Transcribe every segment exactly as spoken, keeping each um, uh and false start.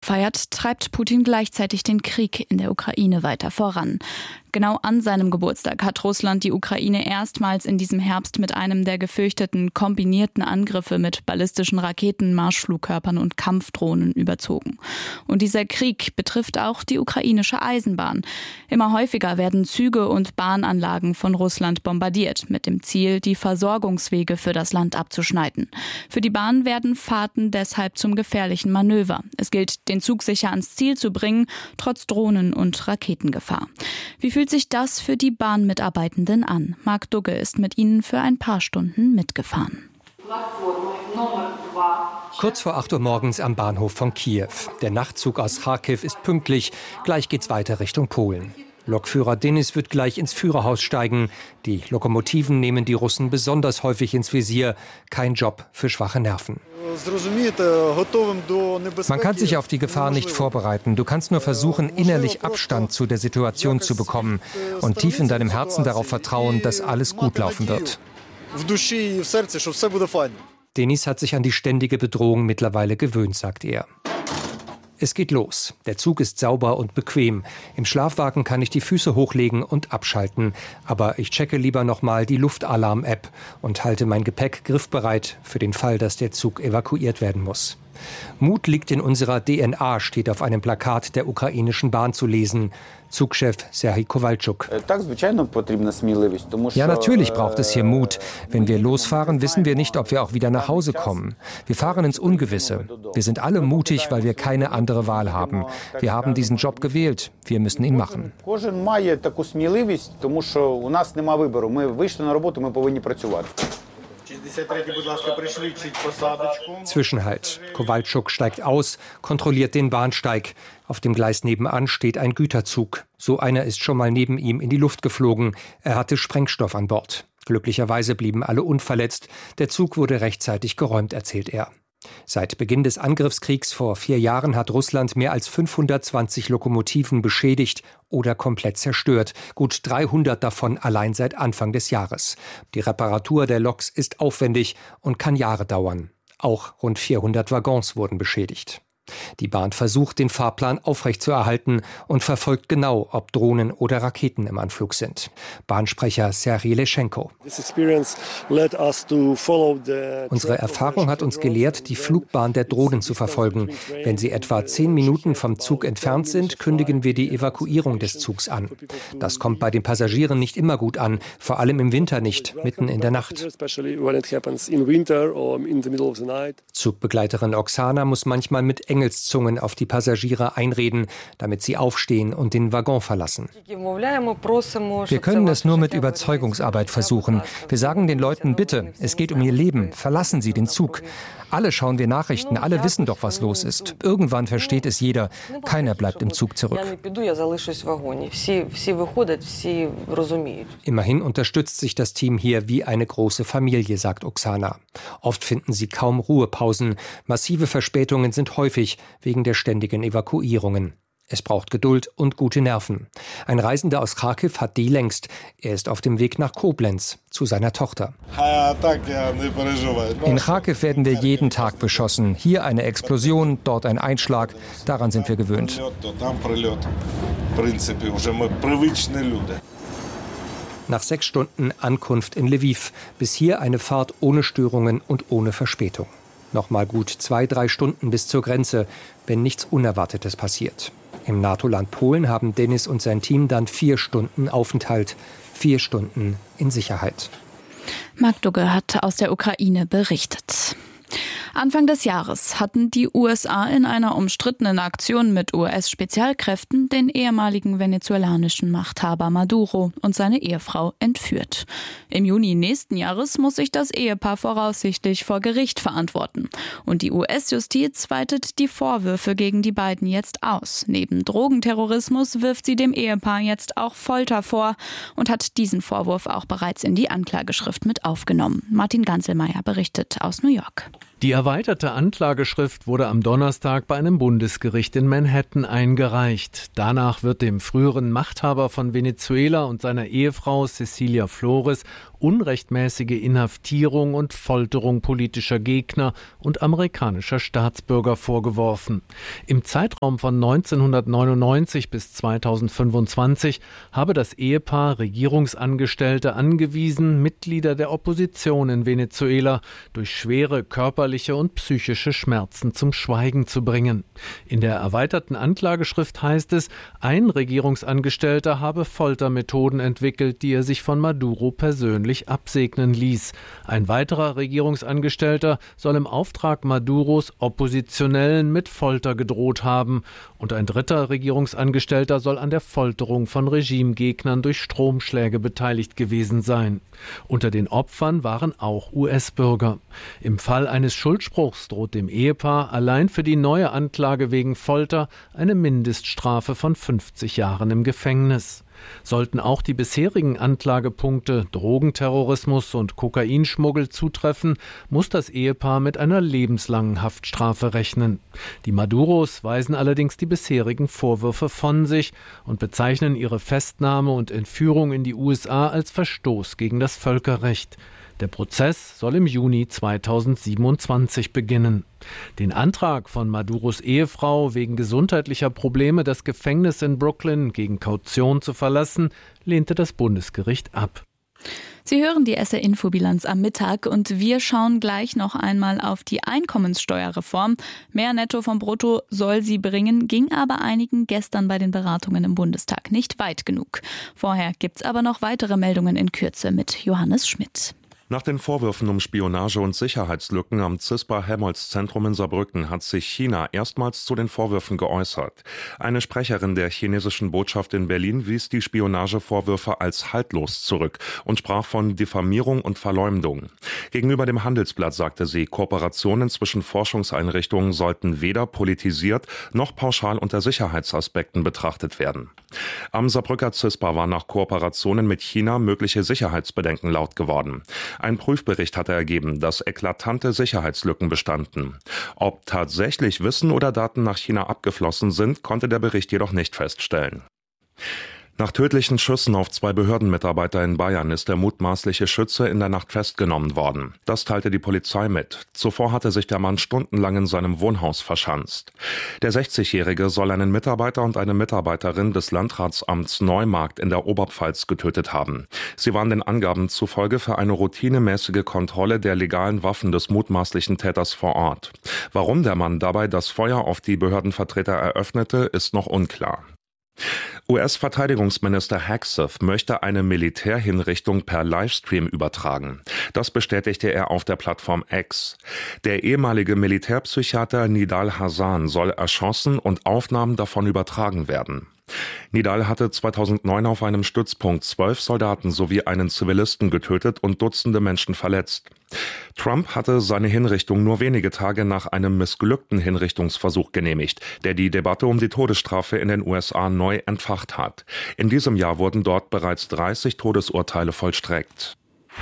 feiert, treibt Putin gleichzeitig den Krieg in der Ukraine weiter voran. Genau an seinem Geburtstag hat Russland die Ukraine erstmals in diesem Herbst mit einem der gefürchteten kombinierten Angriffe mit ballistischen Raketen, Marschflugkörpern und Kampfdrohnen überzogen. Und dieser Krieg betrifft auch die ukrainische Eisenbahn. Immer häufiger werden Züge und Bahnanlagen von Russland bombardiert, mit dem Ziel, die Versorgungswege für das Land abzuschneiden. Für die Bahn werden Fahrten deshalb zum gefährlichen Manöver. Es gilt, den Zug sicher ans Ziel zu bringen, trotz Drohnen- und Raketengefahr. Wie fühlt sich das für die Bahnmitarbeitenden an? Marc Dugge ist mit ihnen für ein paar Stunden mitgefahren. Kurz vor acht Uhr morgens am Bahnhof von Kiew. Der Nachtzug aus Charkiw ist pünktlich. Gleich geht's weiter Richtung Polen. Lokführer Denis wird gleich ins Führerhaus steigen. Die Lokomotiven nehmen die Russen besonders häufig ins Visier. Kein Job für schwache Nerven. Man kann sich auf die Gefahr nicht vorbereiten. Du kannst nur versuchen, innerlich Abstand zu der Situation zu bekommen und tief in deinem Herzen darauf vertrauen, dass alles gut laufen wird. Denis hat sich an die ständige Bedrohung mittlerweile gewöhnt, sagt er. Es geht los. Der Zug ist sauber und bequem. Im Schlafwagen kann ich die Füße hochlegen und abschalten. Aber ich checke lieber nochmal die Luftalarm-App und halte mein Gepäck griffbereit für den Fall, dass der Zug evakuiert werden muss. Mut liegt in unserer D N A, steht auf einem Plakat der ukrainischen Bahn zu lesen. Zugchef Serhij Kowalczuk. Ja, natürlich braucht es hier Mut. Wenn wir losfahren, wissen wir nicht, ob wir auch wieder nach Hause kommen. Wir fahren ins Ungewisse. Wir sind alle mutig, weil wir keine andere Wahl haben. Wir haben diesen Job gewählt. Wir müssen ihn machen. Zwischenhalt. Kowalczuk steigt aus, kontrolliert den Bahnsteig. Auf dem Gleis nebenan steht ein Güterzug. So einer ist schon mal neben ihm in die Luft geflogen. Er hatte Sprengstoff an Bord. Glücklicherweise blieben alle unverletzt. Der Zug wurde rechtzeitig geräumt, erzählt er. Seit Beginn des Angriffskriegs vor vier Jahren hat Russland mehr als fünfhundertzwanzig Lokomotiven beschädigt oder komplett zerstört. Gut dreihundert davon allein seit Anfang des Jahres. Die Reparatur der Loks ist aufwendig und kann Jahre dauern. Auch rund vierhundert Waggons wurden beschädigt. Die Bahn versucht, den Fahrplan aufrechtzuerhalten und verfolgt genau, ob Drohnen oder Raketen im Anflug sind. Bahnsprecher Serhij Leschenko. Unsere Erfahrung hat uns gelehrt, die Flugbahn der Drohnen zu verfolgen. Wenn sie etwa zehn Minuten vom Zug entfernt sind, kündigen wir die Evakuierung des Zugs an. Das kommt bei den Passagieren nicht immer gut an, vor allem im Winter nicht, mitten in der Nacht. Zugbegleiterin Oksana muss manchmal mit Engelszungen auf die Passagiere einreden, damit sie aufstehen und den Waggon verlassen. Wir können es nur mit Überzeugungsarbeit versuchen. Wir sagen den Leuten, bitte, es geht um ihr Leben, verlassen Sie den Zug. Alle schauen wir Nachrichten, alle wissen doch, was los ist. Irgendwann versteht es jeder. Keiner bleibt im Zug zurück. Immerhin unterstützt sich das Team hier wie eine große Familie, sagt Oksana. Oft finden sie kaum Ruhepausen. Massive Verspätungen sind häufig wegen der ständigen Evakuierungen. Es braucht Geduld und gute Nerven. Ein Reisender aus Charkiw hat die längst. Er ist auf dem Weg nach Koblenz zu seiner Tochter. In Charkiw werden wir jeden Tag beschossen. Hier eine Explosion, dort ein Einschlag. Daran sind wir gewöhnt. Nach sechs Stunden Ankunft in Lwiw. Bis hier eine Fahrt ohne Störungen und ohne Verspätung. Nochmal gut zwei, drei Stunden bis zur Grenze, wenn nichts Unerwartetes passiert. Im NATO-Land Polen haben Denis und sein Team dann vier Stunden Aufenthalt, vier Stunden in Sicherheit. Marc Dugge hat aus der Ukraine berichtet. Anfang des Jahres hatten die U S A in einer umstrittenen Aktion mit U S-Spezialkräften den ehemaligen venezolanischen Machthaber Maduro und seine Ehefrau entführt. Im Juni nächsten Jahres muss sich das Ehepaar voraussichtlich vor Gericht verantworten. Und die U S-Justiz weitet die Vorwürfe gegen die beiden jetzt aus. Neben Drogenterrorismus wirft sie dem Ehepaar jetzt auch Folter vor und hat diesen Vorwurf auch bereits in die Anklageschrift mit aufgenommen. Martin Ganselmeier berichtet aus New York. Die erweiterte Anklageschrift wurde am Donnerstag bei einem Bundesgericht in Manhattan eingereicht. Danach wird dem früheren Machthaber von Venezuela und seiner Ehefrau Cecilia Flores unrechtmäßige Inhaftierung und Folterung politischer Gegner und amerikanischer Staatsbürger vorgeworfen. Im Zeitraum von neunzehnhundertneunundneunzig bis zweitausendfünfundzwanzig habe das Ehepaar Regierungsangestellte angewiesen, Mitglieder der Opposition in Venezuela durch schwere körperliche und psychische Schmerzen zum Schweigen zu bringen. In der erweiterten Anklageschrift heißt es, ein Regierungsangestellter habe Foltermethoden entwickelt, die er sich von Maduro persönlich absegnen ließ. Ein weiterer Regierungsangestellter soll im Auftrag Maduros Oppositionellen mit Folter gedroht haben. Und ein dritter Regierungsangestellter soll an der Folterung von Regimegegnern durch Stromschläge beteiligt gewesen sein. Unter den Opfern waren auch U S-Bürger. Im Fall eines Schuldspruchs droht dem Ehepaar allein für die neue Anklage wegen Folter eine Mindeststrafe von fünfzig Jahren im Gefängnis. Sollten auch die bisherigen Anklagepunkte Drogenterrorismus und Kokainschmuggel zutreffen, muss das Ehepaar mit einer lebenslangen Haftstrafe rechnen. Die Maduros weisen allerdings die bisherigen Vorwürfe von sich und bezeichnen ihre Festnahme und Entführung in die U S A als Verstoß gegen das Völkerrecht. Der Prozess soll im Juni zweitausendsiebenundzwanzig beginnen. Den Antrag von Maduros Ehefrau, wegen gesundheitlicher Probleme das Gefängnis in Brooklyn gegen Kaution zu verlassen, lehnte das Bundesgericht ab. Sie hören die S R-Infobilanz am Mittag und wir schauen gleich noch einmal auf die Einkommenssteuerreform. Mehr Netto vom Brutto soll sie bringen, ging aber einigen gestern bei den Beratungen im Bundestag nicht weit genug. Vorher gibt's aber noch weitere Meldungen in Kürze mit Johannes Schmidt. Nach den Vorwürfen um Spionage und Sicherheitslücken am CISPA-Helmholtz-Zentrum in Saarbrücken hat sich China erstmals zu den Vorwürfen geäußert. Eine Sprecherin der chinesischen Botschaft in Berlin wies die Spionagevorwürfe als haltlos zurück und sprach von Diffamierung und Verleumdung. Gegenüber dem Handelsblatt sagte sie, Kooperationen zwischen Forschungseinrichtungen sollten weder politisiert noch pauschal unter Sicherheitsaspekten betrachtet werden. Am Saarbrücker CISPA war nach Kooperationen mit China mögliche Sicherheitsbedenken laut geworden. Ein Prüfbericht hatte ergeben, dass eklatante Sicherheitslücken bestanden. Ob tatsächlich Wissen oder Daten nach China abgeflossen sind, konnte der Bericht jedoch nicht feststellen. Nach tödlichen Schüssen auf zwei Behördenmitarbeiter in Bayern ist der mutmaßliche Schütze in der Nacht festgenommen worden. Das teilte die Polizei mit. Zuvor hatte sich der Mann stundenlang in seinem Wohnhaus verschanzt. Der sechzigjährige soll einen Mitarbeiter und eine Mitarbeiterin des Landratsamts Neumarkt in der Oberpfalz getötet haben. Sie waren den Angaben zufolge für eine routinemäßige Kontrolle der legalen Waffen des mutmaßlichen Täters vor Ort. Warum der Mann dabei das Feuer auf die Behördenvertreter eröffnete, ist noch unklar. U S-Verteidigungsminister Hegseth möchte eine Militärhinrichtung per Livestream übertragen. Das bestätigte er auf der Plattform X. Der ehemalige Militärpsychiater Nidal Hasan soll erschossen und Aufnahmen davon übertragen werden. Nidal hatte zweitausendneun auf einem Stützpunkt zwölf Soldaten sowie einen Zivilisten getötet und Dutzende Menschen verletzt. Trump hatte seine Hinrichtung nur wenige Tage nach einem missglückten Hinrichtungsversuch genehmigt, der die Debatte um die Todesstrafe in den U S A neu entfacht hat. In diesem Jahr wurden dort bereits dreißig Todesurteile vollstreckt.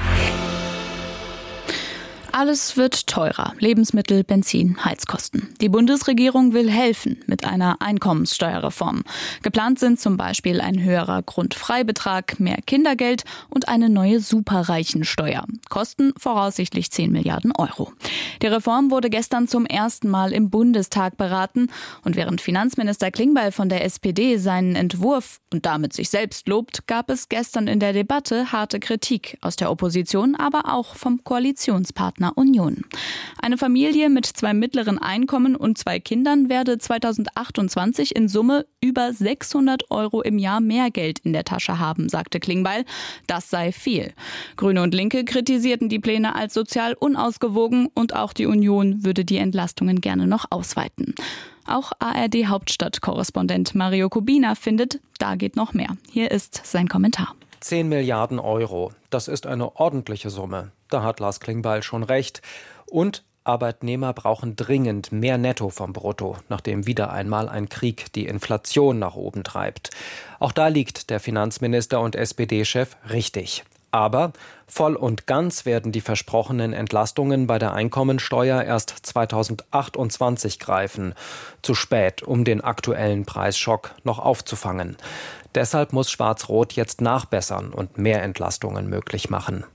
Alles wird teurer. Lebensmittel, Benzin, Heizkosten. Die Bundesregierung will helfen mit einer Einkommenssteuerreform. Geplant sind zum Beispiel ein höherer Grundfreibetrag, mehr Kindergeld und eine neue Superreichensteuer. Kosten voraussichtlich zehn Milliarden Euro. Die Reform wurde gestern zum ersten Mal im Bundestag beraten. Und während Finanzminister Klingbeil von der S P D seinen Entwurf und damit sich selbst lobt, gab es gestern in der Debatte harte Kritik aus der Opposition, aber auch vom Koalitionspartner Union. Eine Familie mit zwei mittleren Einkommen und zwei Kindern werde zweitausendachtundzwanzig in Summe über sechshundert Euro im Jahr mehr Geld in der Tasche haben, sagte Klingbeil. Das sei viel. Grüne und Linke kritisierten die Pläne als sozial unausgewogen und auch die Union würde die Entlastungen gerne noch ausweiten. Auch A R D-Hauptstadtkorrespondent Mario Kubina findet, da geht noch mehr. Hier ist sein Kommentar. zehn Milliarden Euro, das ist eine ordentliche Summe. Da hat Lars Klingbeil schon recht. Und Arbeitnehmer brauchen dringend mehr Netto vom Brutto, nachdem wieder einmal ein Krieg die Inflation nach oben treibt. Auch da liegt der Finanzminister und S P D-Chef richtig. Aber voll und ganz werden die versprochenen Entlastungen bei der Einkommensteuer erst zweitausendachtundzwanzig greifen. Zu spät, um den aktuellen Preisschock noch aufzufangen. Deshalb muss Schwarz-Rot jetzt nachbessern und mehr Entlastungen möglich machen.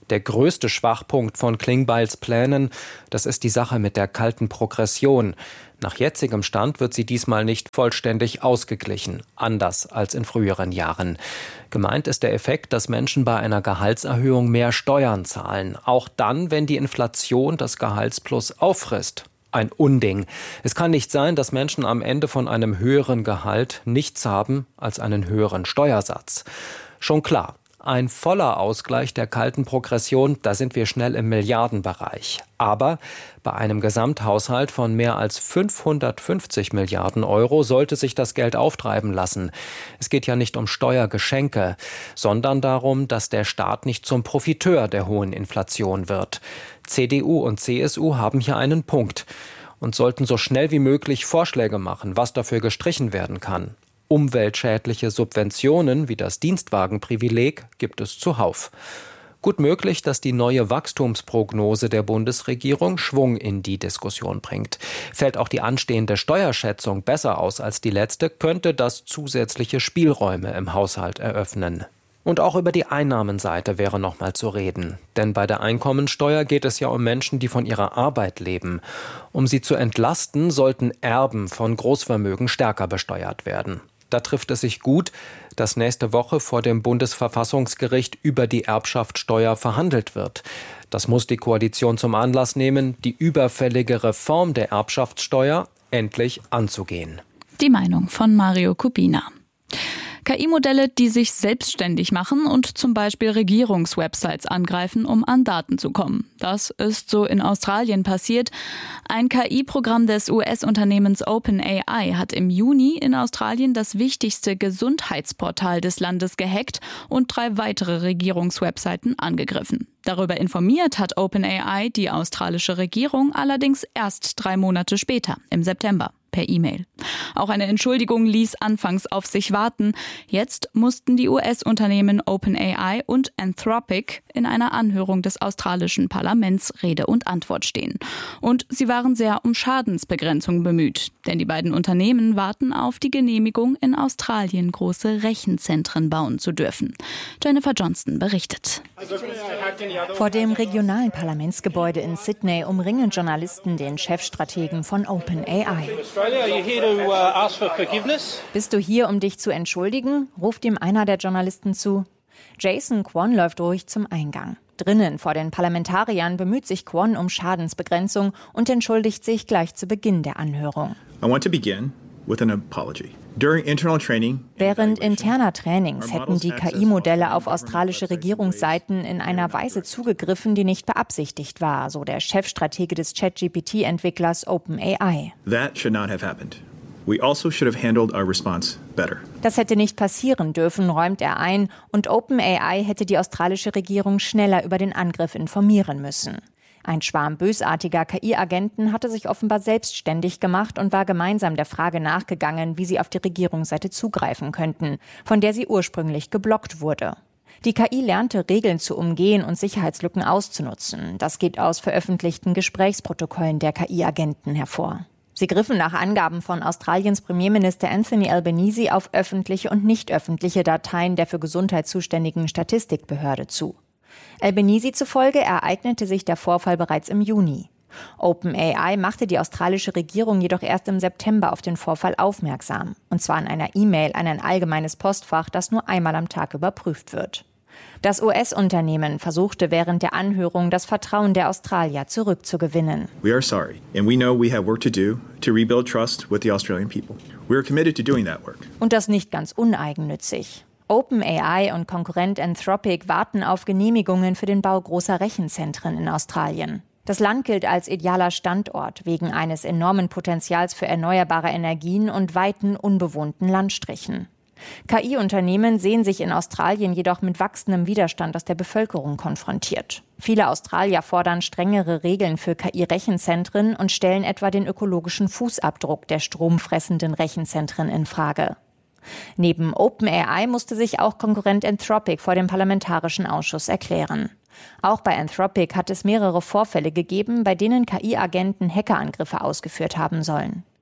Der größte Schwachpunkt von Klingbeils Plänen, das ist die Sache mit der kalten Progression. Nach jetzigem Stand wird sie diesmal nicht vollständig ausgeglichen, anders als in früheren Jahren. Gemeint ist der Effekt, dass Menschen bei einer Gehaltserhöhung mehr Steuern zahlen, auch dann, wenn die Inflation das Gehaltsplus auffrisst. Ein Unding. Es kann nicht sein, dass Menschen am Ende von einem höheren Gehalt nichts haben als einen höheren Steuersatz. Schon klar. Ein voller Ausgleich der kalten Progression, da sind wir schnell im Milliardenbereich. Aber bei einem Gesamthaushalt von mehr als fünfhundertfünfzig Milliarden Euro sollte sich das Geld auftreiben lassen. Es geht ja nicht um Steuergeschenke, sondern darum, dass der Staat nicht zum Profiteur der hohen Inflation wird. C D U und C S U haben hier einen Punkt und sollten so schnell wie möglich Vorschläge machen, was dafür gestrichen werden kann. Umweltschädliche Subventionen wie das Dienstwagenprivileg gibt es zuhauf. Gut möglich, dass die neue Wachstumsprognose der Bundesregierung Schwung in die Diskussion bringt. Fällt auch die anstehende Steuerschätzung besser aus als die letzte, könnte das zusätzliche Spielräume im Haushalt eröffnen. Und auch über die Einnahmenseite wäre noch mal zu reden. Denn bei der Einkommensteuer geht es ja um Menschen, die von ihrer Arbeit leben. Um sie zu entlasten, sollten Erben von Großvermögen stärker besteuert werden. Da trifft es sich gut, dass nächste Woche vor dem Bundesverfassungsgericht über die Erbschaftssteuer verhandelt wird. Das muss die Koalition zum Anlass nehmen, die überfällige Reform der Erbschaftssteuer endlich anzugehen. Die Meinung von Mario Kubina. K I-Modelle, die sich selbstständig machen und zum Beispiel Regierungswebsites angreifen, um an Daten zu kommen. Das ist so in Australien passiert. Ein K I-Programm des U S-Unternehmens OpenAI hat im Juni in Australien das wichtigste Gesundheitsportal des Landes gehackt und drei weitere Regierungswebseiten angegriffen. Darüber informiert hat OpenAI die australische Regierung allerdings erst drei Monate später, im September. Per E-Mail. Auch eine Entschuldigung ließ anfangs auf sich warten. Jetzt mussten die U S-Unternehmen OpenAI und Anthropic in einer Anhörung des australischen Parlaments Rede und Antwort stehen. Und sie waren sehr um Schadensbegrenzung bemüht. Denn die beiden Unternehmen warten auf die Genehmigung, in Australien große Rechenzentren bauen zu dürfen. Jennifer Johnston berichtet. Vor dem regionalen Parlamentsgebäude in Sydney umringen Journalisten den Chefstrategen von OpenAI. Bist du hier, um dich zu entschuldigen? Ruft ihm einer der Journalisten zu. Jason Kwon läuft ruhig zum Eingang. Drinnen vor den Parlamentariern bemüht sich Kwon um Schadensbegrenzung und entschuldigt sich gleich zu Beginn der Anhörung. I want to begin with an apology. Während interner Trainings hätten die K I-Modelle auf australische Regierungsseiten in einer Weise zugegriffen, die nicht beabsichtigt war, so der Chefstratege des ChatGPT-Entwicklers OpenAI. That should not have happened. We also should have handled our response better. Das hätte nicht passieren dürfen, räumt er ein, und OpenAI hätte die australische Regierung schneller über den Angriff informieren müssen. Ein Schwarm bösartiger K I-Agenten hatte sich offenbar selbstständig gemacht und war gemeinsam der Frage nachgegangen, wie sie auf die Regierungsseite zugreifen könnten, von der sie ursprünglich geblockt wurde. Die K I lernte, Regeln zu umgehen und Sicherheitslücken auszunutzen. Das geht aus veröffentlichten Gesprächsprotokollen der K I-Agenten hervor. Sie griffen nach Angaben von Australiens Premierminister Anthony Albanese auf öffentliche und nicht öffentliche Dateien der für Gesundheit zuständigen Statistikbehörde zu. Albanese zufolge ereignete sich der Vorfall bereits im Juni. OpenAI machte die australische Regierung jedoch erst im September auf den Vorfall aufmerksam. Und zwar in einer E-Mail an ein allgemeines Postfach, das nur einmal am Tag überprüft wird. Das U S-Unternehmen versuchte während der Anhörung, das Vertrauen der Australier zurückzugewinnen. We are sorry, and we know we have work to do to rebuild trust with the Australian people. We are committed to doing that work. Und das nicht ganz uneigennützig. OpenAI und Konkurrent Anthropic warten auf Genehmigungen für den Bau großer Rechenzentren in Australien. Das Land gilt als idealer Standort wegen eines enormen Potenzials für erneuerbare Energien und weiten unbewohnten Landstrichen. K I-Unternehmen sehen sich in Australien jedoch mit wachsendem Widerstand aus der Bevölkerung konfrontiert. Viele Australier fordern strengere Regeln für K I-Rechenzentren und stellen etwa den ökologischen Fußabdruck der stromfressenden Rechenzentren in Frage. Neben OpenAI musste sich auch Konkurrent Anthropic vor dem Parlamentarischen Ausschuss erklären. Auch bei Anthropic hat es mehrere Vorfälle gegeben, bei denen K I-Agenten Hackerangriffe ausgeführt haben sollen.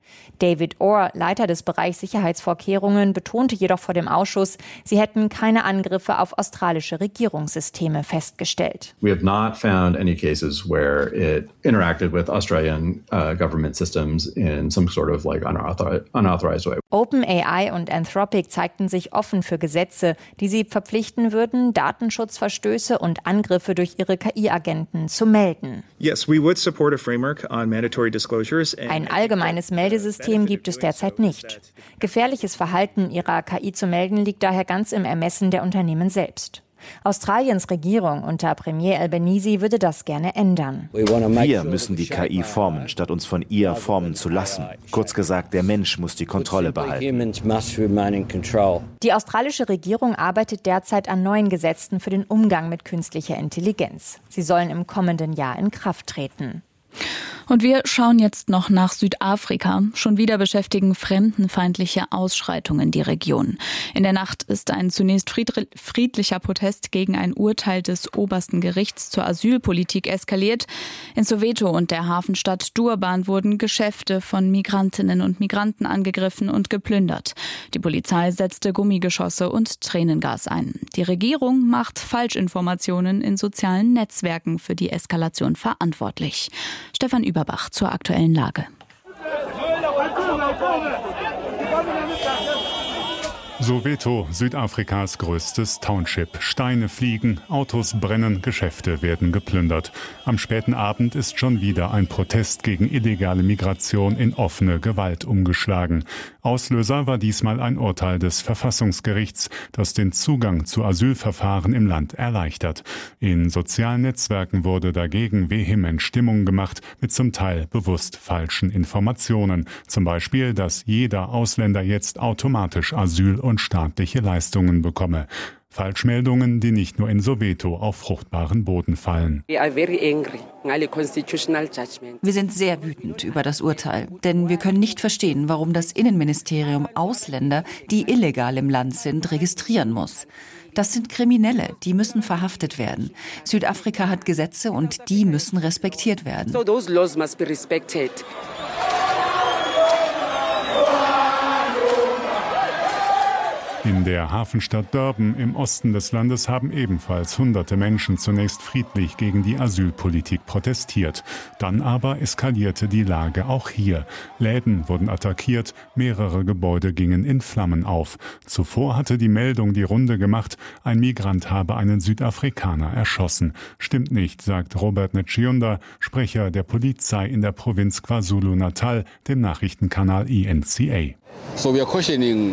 David Orr, Leiter des Bereichs Sicherheitsvorkehrungen, betonte jedoch vor dem Ausschuss, sie hätten keine Angriffe auf australische Regierungssysteme festgestellt. We have not found any cases where it interacted with Australian uh, government systems in some sort of like unauthor- unauthorized way. OpenAI und Anthropic zeigten sich offen für Gesetze, die sie verpflichten würden, Datenschutzverstöße und Angriffe durch ihre K I-Agenten zu melden. Yes, we would support a framework on mandatory disclosures. Ein allgemeines Meldesystem gibt es derzeit nicht. Gefährliches Verhalten ihrer K I zu melden liegt daher ganz im Ermessen der Unternehmen selbst. Australiens Regierung unter Premier Albanese würde das gerne ändern. Wir müssen die K I formen, statt uns von ihr formen zu lassen. Kurz gesagt, der Mensch muss die Kontrolle behalten. Die australische Regierung arbeitet derzeit an neuen Gesetzen für den Umgang mit künstlicher Intelligenz. Sie sollen im kommenden Jahr in Kraft treten. Und wir schauen jetzt noch nach Südafrika. Schon wieder beschäftigen fremdenfeindliche Ausschreitungen die Region. In der Nacht ist ein zunächst friedlicher Protest gegen ein Urteil des obersten Gerichts zur Asylpolitik eskaliert. In Soweto und der Hafenstadt Durban wurden Geschäfte von Migrantinnen und Migranten angegriffen und geplündert. Die Polizei setzte Gummigeschosse und Tränengas ein. Die Regierung macht Falschinformationen in sozialen Netzwerken für die Eskalation verantwortlich. Stefan Überbach zur aktuellen Lage. Soweto, Südafrikas größtes Township. Steine fliegen, Autos brennen, Geschäfte werden geplündert. Am späten Abend ist schon wieder ein Protest gegen illegale Migration in offene Gewalt umgeschlagen. Auslöser war diesmal ein Urteil des Verfassungsgerichts, das den Zugang zu Asylverfahren im Land erleichtert. In sozialen Netzwerken wurde dagegen vehement Stimmung gemacht mit zum Teil bewusst falschen Informationen. Zum Beispiel, dass jeder Ausländer jetzt automatisch Asyl und staatliche Leistungen bekomme. Falschmeldungen, die nicht nur in Soweto auf fruchtbaren Boden fallen. Wir sind sehr wütend über das Urteil, denn wir können nicht verstehen, warum das Innenministerium Ausländer, die illegal im Land sind, registrieren muss. Das sind Kriminelle, die müssen verhaftet werden. Südafrika hat Gesetze und die müssen respektiert werden. So those laws must be respected. In der Hafenstadt Durban im Osten des Landes haben ebenfalls hunderte Menschen zunächst friedlich gegen die Asylpolitik protestiert. Dann aber eskalierte die Lage auch hier. Läden wurden attackiert, mehrere Gebäude gingen in Flammen auf. Zuvor hatte die Meldung die Runde gemacht, ein Migrant habe einen Südafrikaner erschossen. Stimmt nicht, sagt Robert Nchionda, Sprecher der Polizei in der Provinz KwaZulu-Natal, dem Nachrichtenkanal E N C A. So we are questioning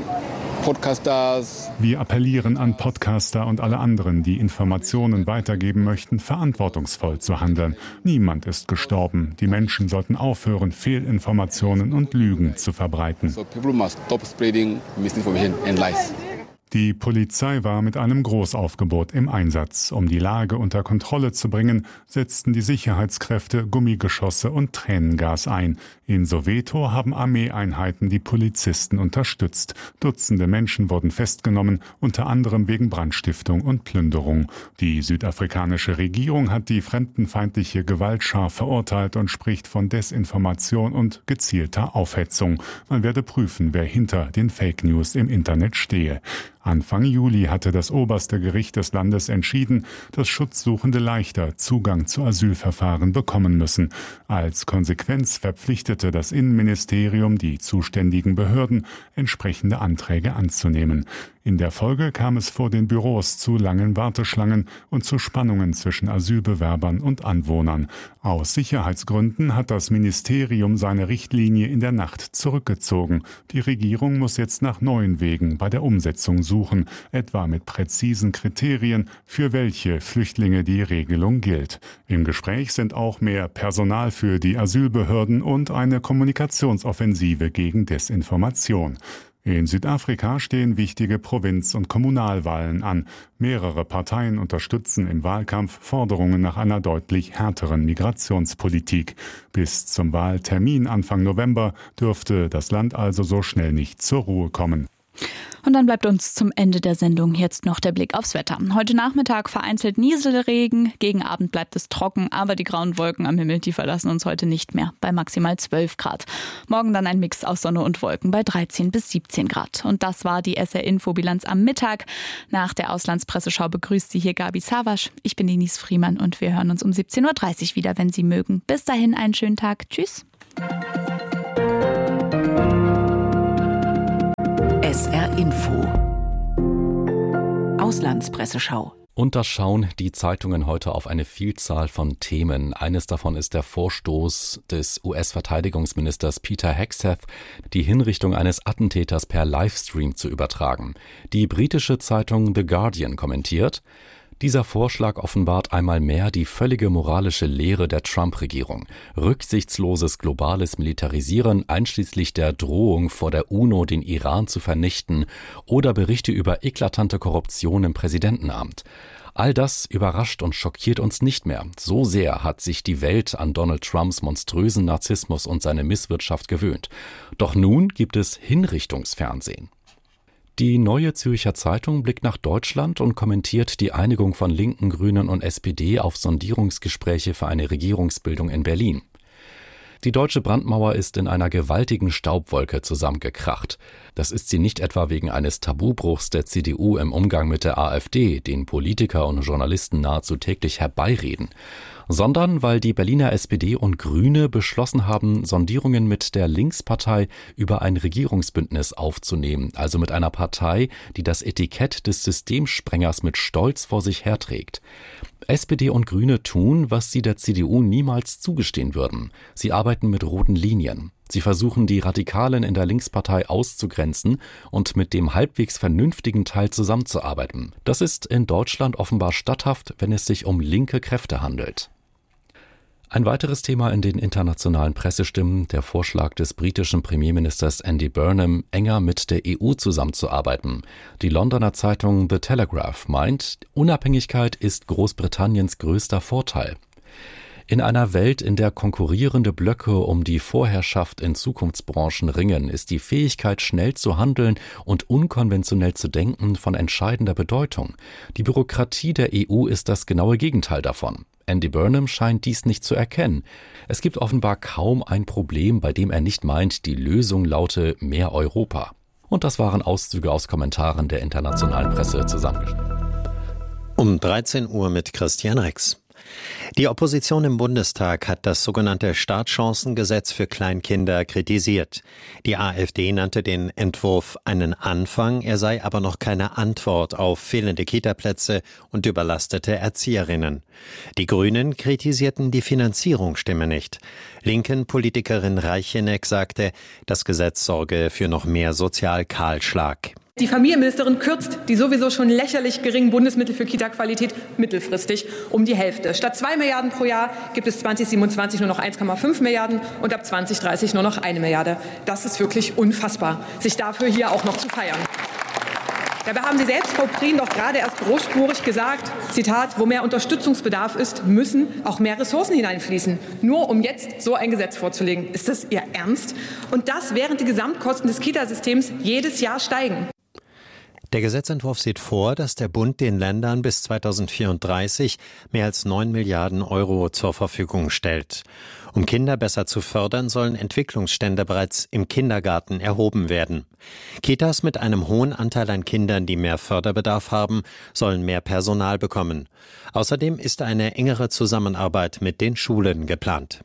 Podcasters. Wir appellieren an Podcaster und alle anderen, die Informationen weitergeben möchten, verantwortungsvoll zu handeln. Niemand ist gestorben. Die Menschen sollten aufhören, Fehlinformationen und Lügen zu verbreiten. So people must stop spreading misinformation and lies. Die Polizei war mit einem Großaufgebot im Einsatz. Um die Lage unter Kontrolle zu bringen, setzten die Sicherheitskräfte Gummigeschosse und Tränengas ein. In Soweto haben Armeeeinheiten die Polizisten unterstützt. Dutzende Menschen wurden festgenommen, unter anderem wegen Brandstiftung und Plünderung. Die südafrikanische Regierung hat die fremdenfeindliche Gewalt scharf verurteilt und spricht von Desinformation und gezielter Aufhetzung. Man werde prüfen, wer hinter den Fake News im Internet stehe. Anfang Juli hatte das oberste Gericht des Landes entschieden, dass Schutzsuchende leichter Zugang zu Asylverfahren bekommen müssen. Als Konsequenz verpflichtete das Innenministerium die zuständigen Behörden, entsprechende Anträge anzunehmen. In der Folge kam es vor den Büros zu langen Warteschlangen und zu Spannungen zwischen Asylbewerbern und Anwohnern. Aus Sicherheitsgründen hat das Ministerium seine Richtlinie in der Nacht zurückgezogen. Die Regierung muss jetzt nach neuen Wegen bei der Umsetzung suchen, etwa mit präzisen Kriterien, für welche Flüchtlinge die Regelung gilt. Im Gespräch sind auch mehr Personal für die Asylbehörden und eine Kommunikationsoffensive gegen Desinformation. In Südafrika stehen wichtige Provinz- und Kommunalwahlen an. Mehrere Parteien unterstützen im Wahlkampf Forderungen nach einer deutlich härteren Migrationspolitik. Bis zum Wahltermin Anfang November dürfte das Land also so schnell nicht zur Ruhe kommen. Und dann bleibt uns zum Ende der Sendung jetzt noch der Blick aufs Wetter. Heute Nachmittag vereinzelt Nieselregen, gegen Abend bleibt es trocken, aber die grauen Wolken am Himmel, die verlassen uns heute nicht mehr, bei maximal zwölf Grad. Morgen dann ein Mix aus Sonne und Wolken bei dreizehn bis siebzehn Grad. Und das war die S R-Info-Bilanz am Mittag. Nach der Auslandspresseschau begrüßt Sie hier Gabi Savasch. Ich bin Denise Friemann und wir hören uns um siebzehn Uhr dreißig wieder, wenn Sie mögen. Bis dahin einen schönen Tag. Tschüss. S R Info Auslandspresseschau. Und da schauen die Zeitungen heute auf eine Vielzahl von Themen. Eines davon ist der Vorstoß des U S-Verteidigungsministers Peter Hegseth, die Hinrichtung eines Attentäters per Livestream zu übertragen. Die britische Zeitung The Guardian kommentiert: Dieser Vorschlag offenbart einmal mehr die völlige moralische Lehre der Trump-Regierung. Rücksichtsloses globales Militarisieren, einschließlich der Drohung vor der UNO, den Iran zu vernichten, oder Berichte über eklatante Korruption im Präsidentenamt. All das überrascht und schockiert uns nicht mehr. So sehr hat sich die Welt an Donald Trumps monströsen Narzissmus und seine Misswirtschaft gewöhnt. Doch nun gibt es Hinrichtungsfernsehen. Die Neue Zürcher Zeitung blickt nach Deutschland und kommentiert die Einigung von Linken, Grünen und S P D auf Sondierungsgespräche für eine Regierungsbildung in Berlin. Die deutsche Brandmauer ist in einer gewaltigen Staubwolke zusammengekracht. Das ist sie nicht etwa wegen eines Tabubruchs der C D U im Umgang mit der AfD, den Politiker und Journalisten nahezu täglich herbeireden, sondern weil die Berliner S P D und Grüne beschlossen haben, Sondierungen mit der Linkspartei über ein Regierungsbündnis aufzunehmen, also mit einer Partei, die das Etikett des Systemsprengers mit Stolz vor sich herträgt. S P D und Grüne tun, was sie der C D U niemals zugestehen würden. Sie arbeiten mit roten Linien. Sie versuchen, die Radikalen in der Linkspartei auszugrenzen und mit dem halbwegs vernünftigen Teil zusammenzuarbeiten. Das ist in Deutschland offenbar statthaft, wenn es sich um linke Kräfte handelt. Ein weiteres Thema in den internationalen Pressestimmen: der Vorschlag des britischen Premierministers Andy Burnham, enger mit der E U zusammenzuarbeiten. Die Londoner Zeitung The Telegraph meint, Unabhängigkeit ist Großbritanniens größter Vorteil. In einer Welt, in der konkurrierende Blöcke um die Vorherrschaft in Zukunftsbranchen ringen, ist die Fähigkeit, schnell zu handeln und unkonventionell zu denken, von entscheidender Bedeutung. Die Bürokratie der E U ist das genaue Gegenteil davon. Andy Burnham scheint dies nicht zu erkennen. Es gibt offenbar kaum ein Problem, bei dem er nicht meint, die Lösung laute mehr Europa. Und das waren Auszüge aus Kommentaren der internationalen Presse zusammengestellt. Um dreizehn Uhr mit Christian Rex. Die Opposition im Bundestag hat das sogenannte Startchancengesetz für Kleinkinder kritisiert. Die AfD nannte den Entwurf einen Anfang, er sei aber noch keine Antwort auf fehlende Kitaplätze und überlastete Erzieherinnen. Die Grünen kritisierten, die Finanzierung stimme nicht. Linken Politikerin Reicheneck sagte, das Gesetz sorge für noch mehr Sozialkahlschlag. Die Familienministerin kürzt die sowieso schon lächerlich geringen Bundesmittel für Kita-Qualität mittelfristig um die Hälfte. Statt zwei Milliarden pro Jahr gibt es zwanzig siebenundzwanzig nur noch eins Komma fünf Milliarden und ab zwanzig dreißig nur noch eine Milliarde. Das ist wirklich unfassbar, sich dafür hier auch noch zu feiern. Dabei haben Sie selbst, Frau Prien, doch gerade erst großspurig gesagt, Zitat, wo mehr Unterstützungsbedarf ist, müssen auch mehr Ressourcen hineinfließen. Nur um jetzt so ein Gesetz vorzulegen. Ist das Ihr Ernst? Und das, während die Gesamtkosten des Kitasystems jedes Jahr steigen. Der Gesetzentwurf sieht vor, dass der Bund den Ländern bis zweitausendvierunddreißig mehr als neun Milliarden Euro zur Verfügung stellt. Um Kinder besser zu fördern, sollen Entwicklungsstände bereits im Kindergarten erhoben werden. Kitas mit einem hohen Anteil an Kindern, die mehr Förderbedarf haben, sollen mehr Personal bekommen. Außerdem ist eine engere Zusammenarbeit mit den Schulen geplant.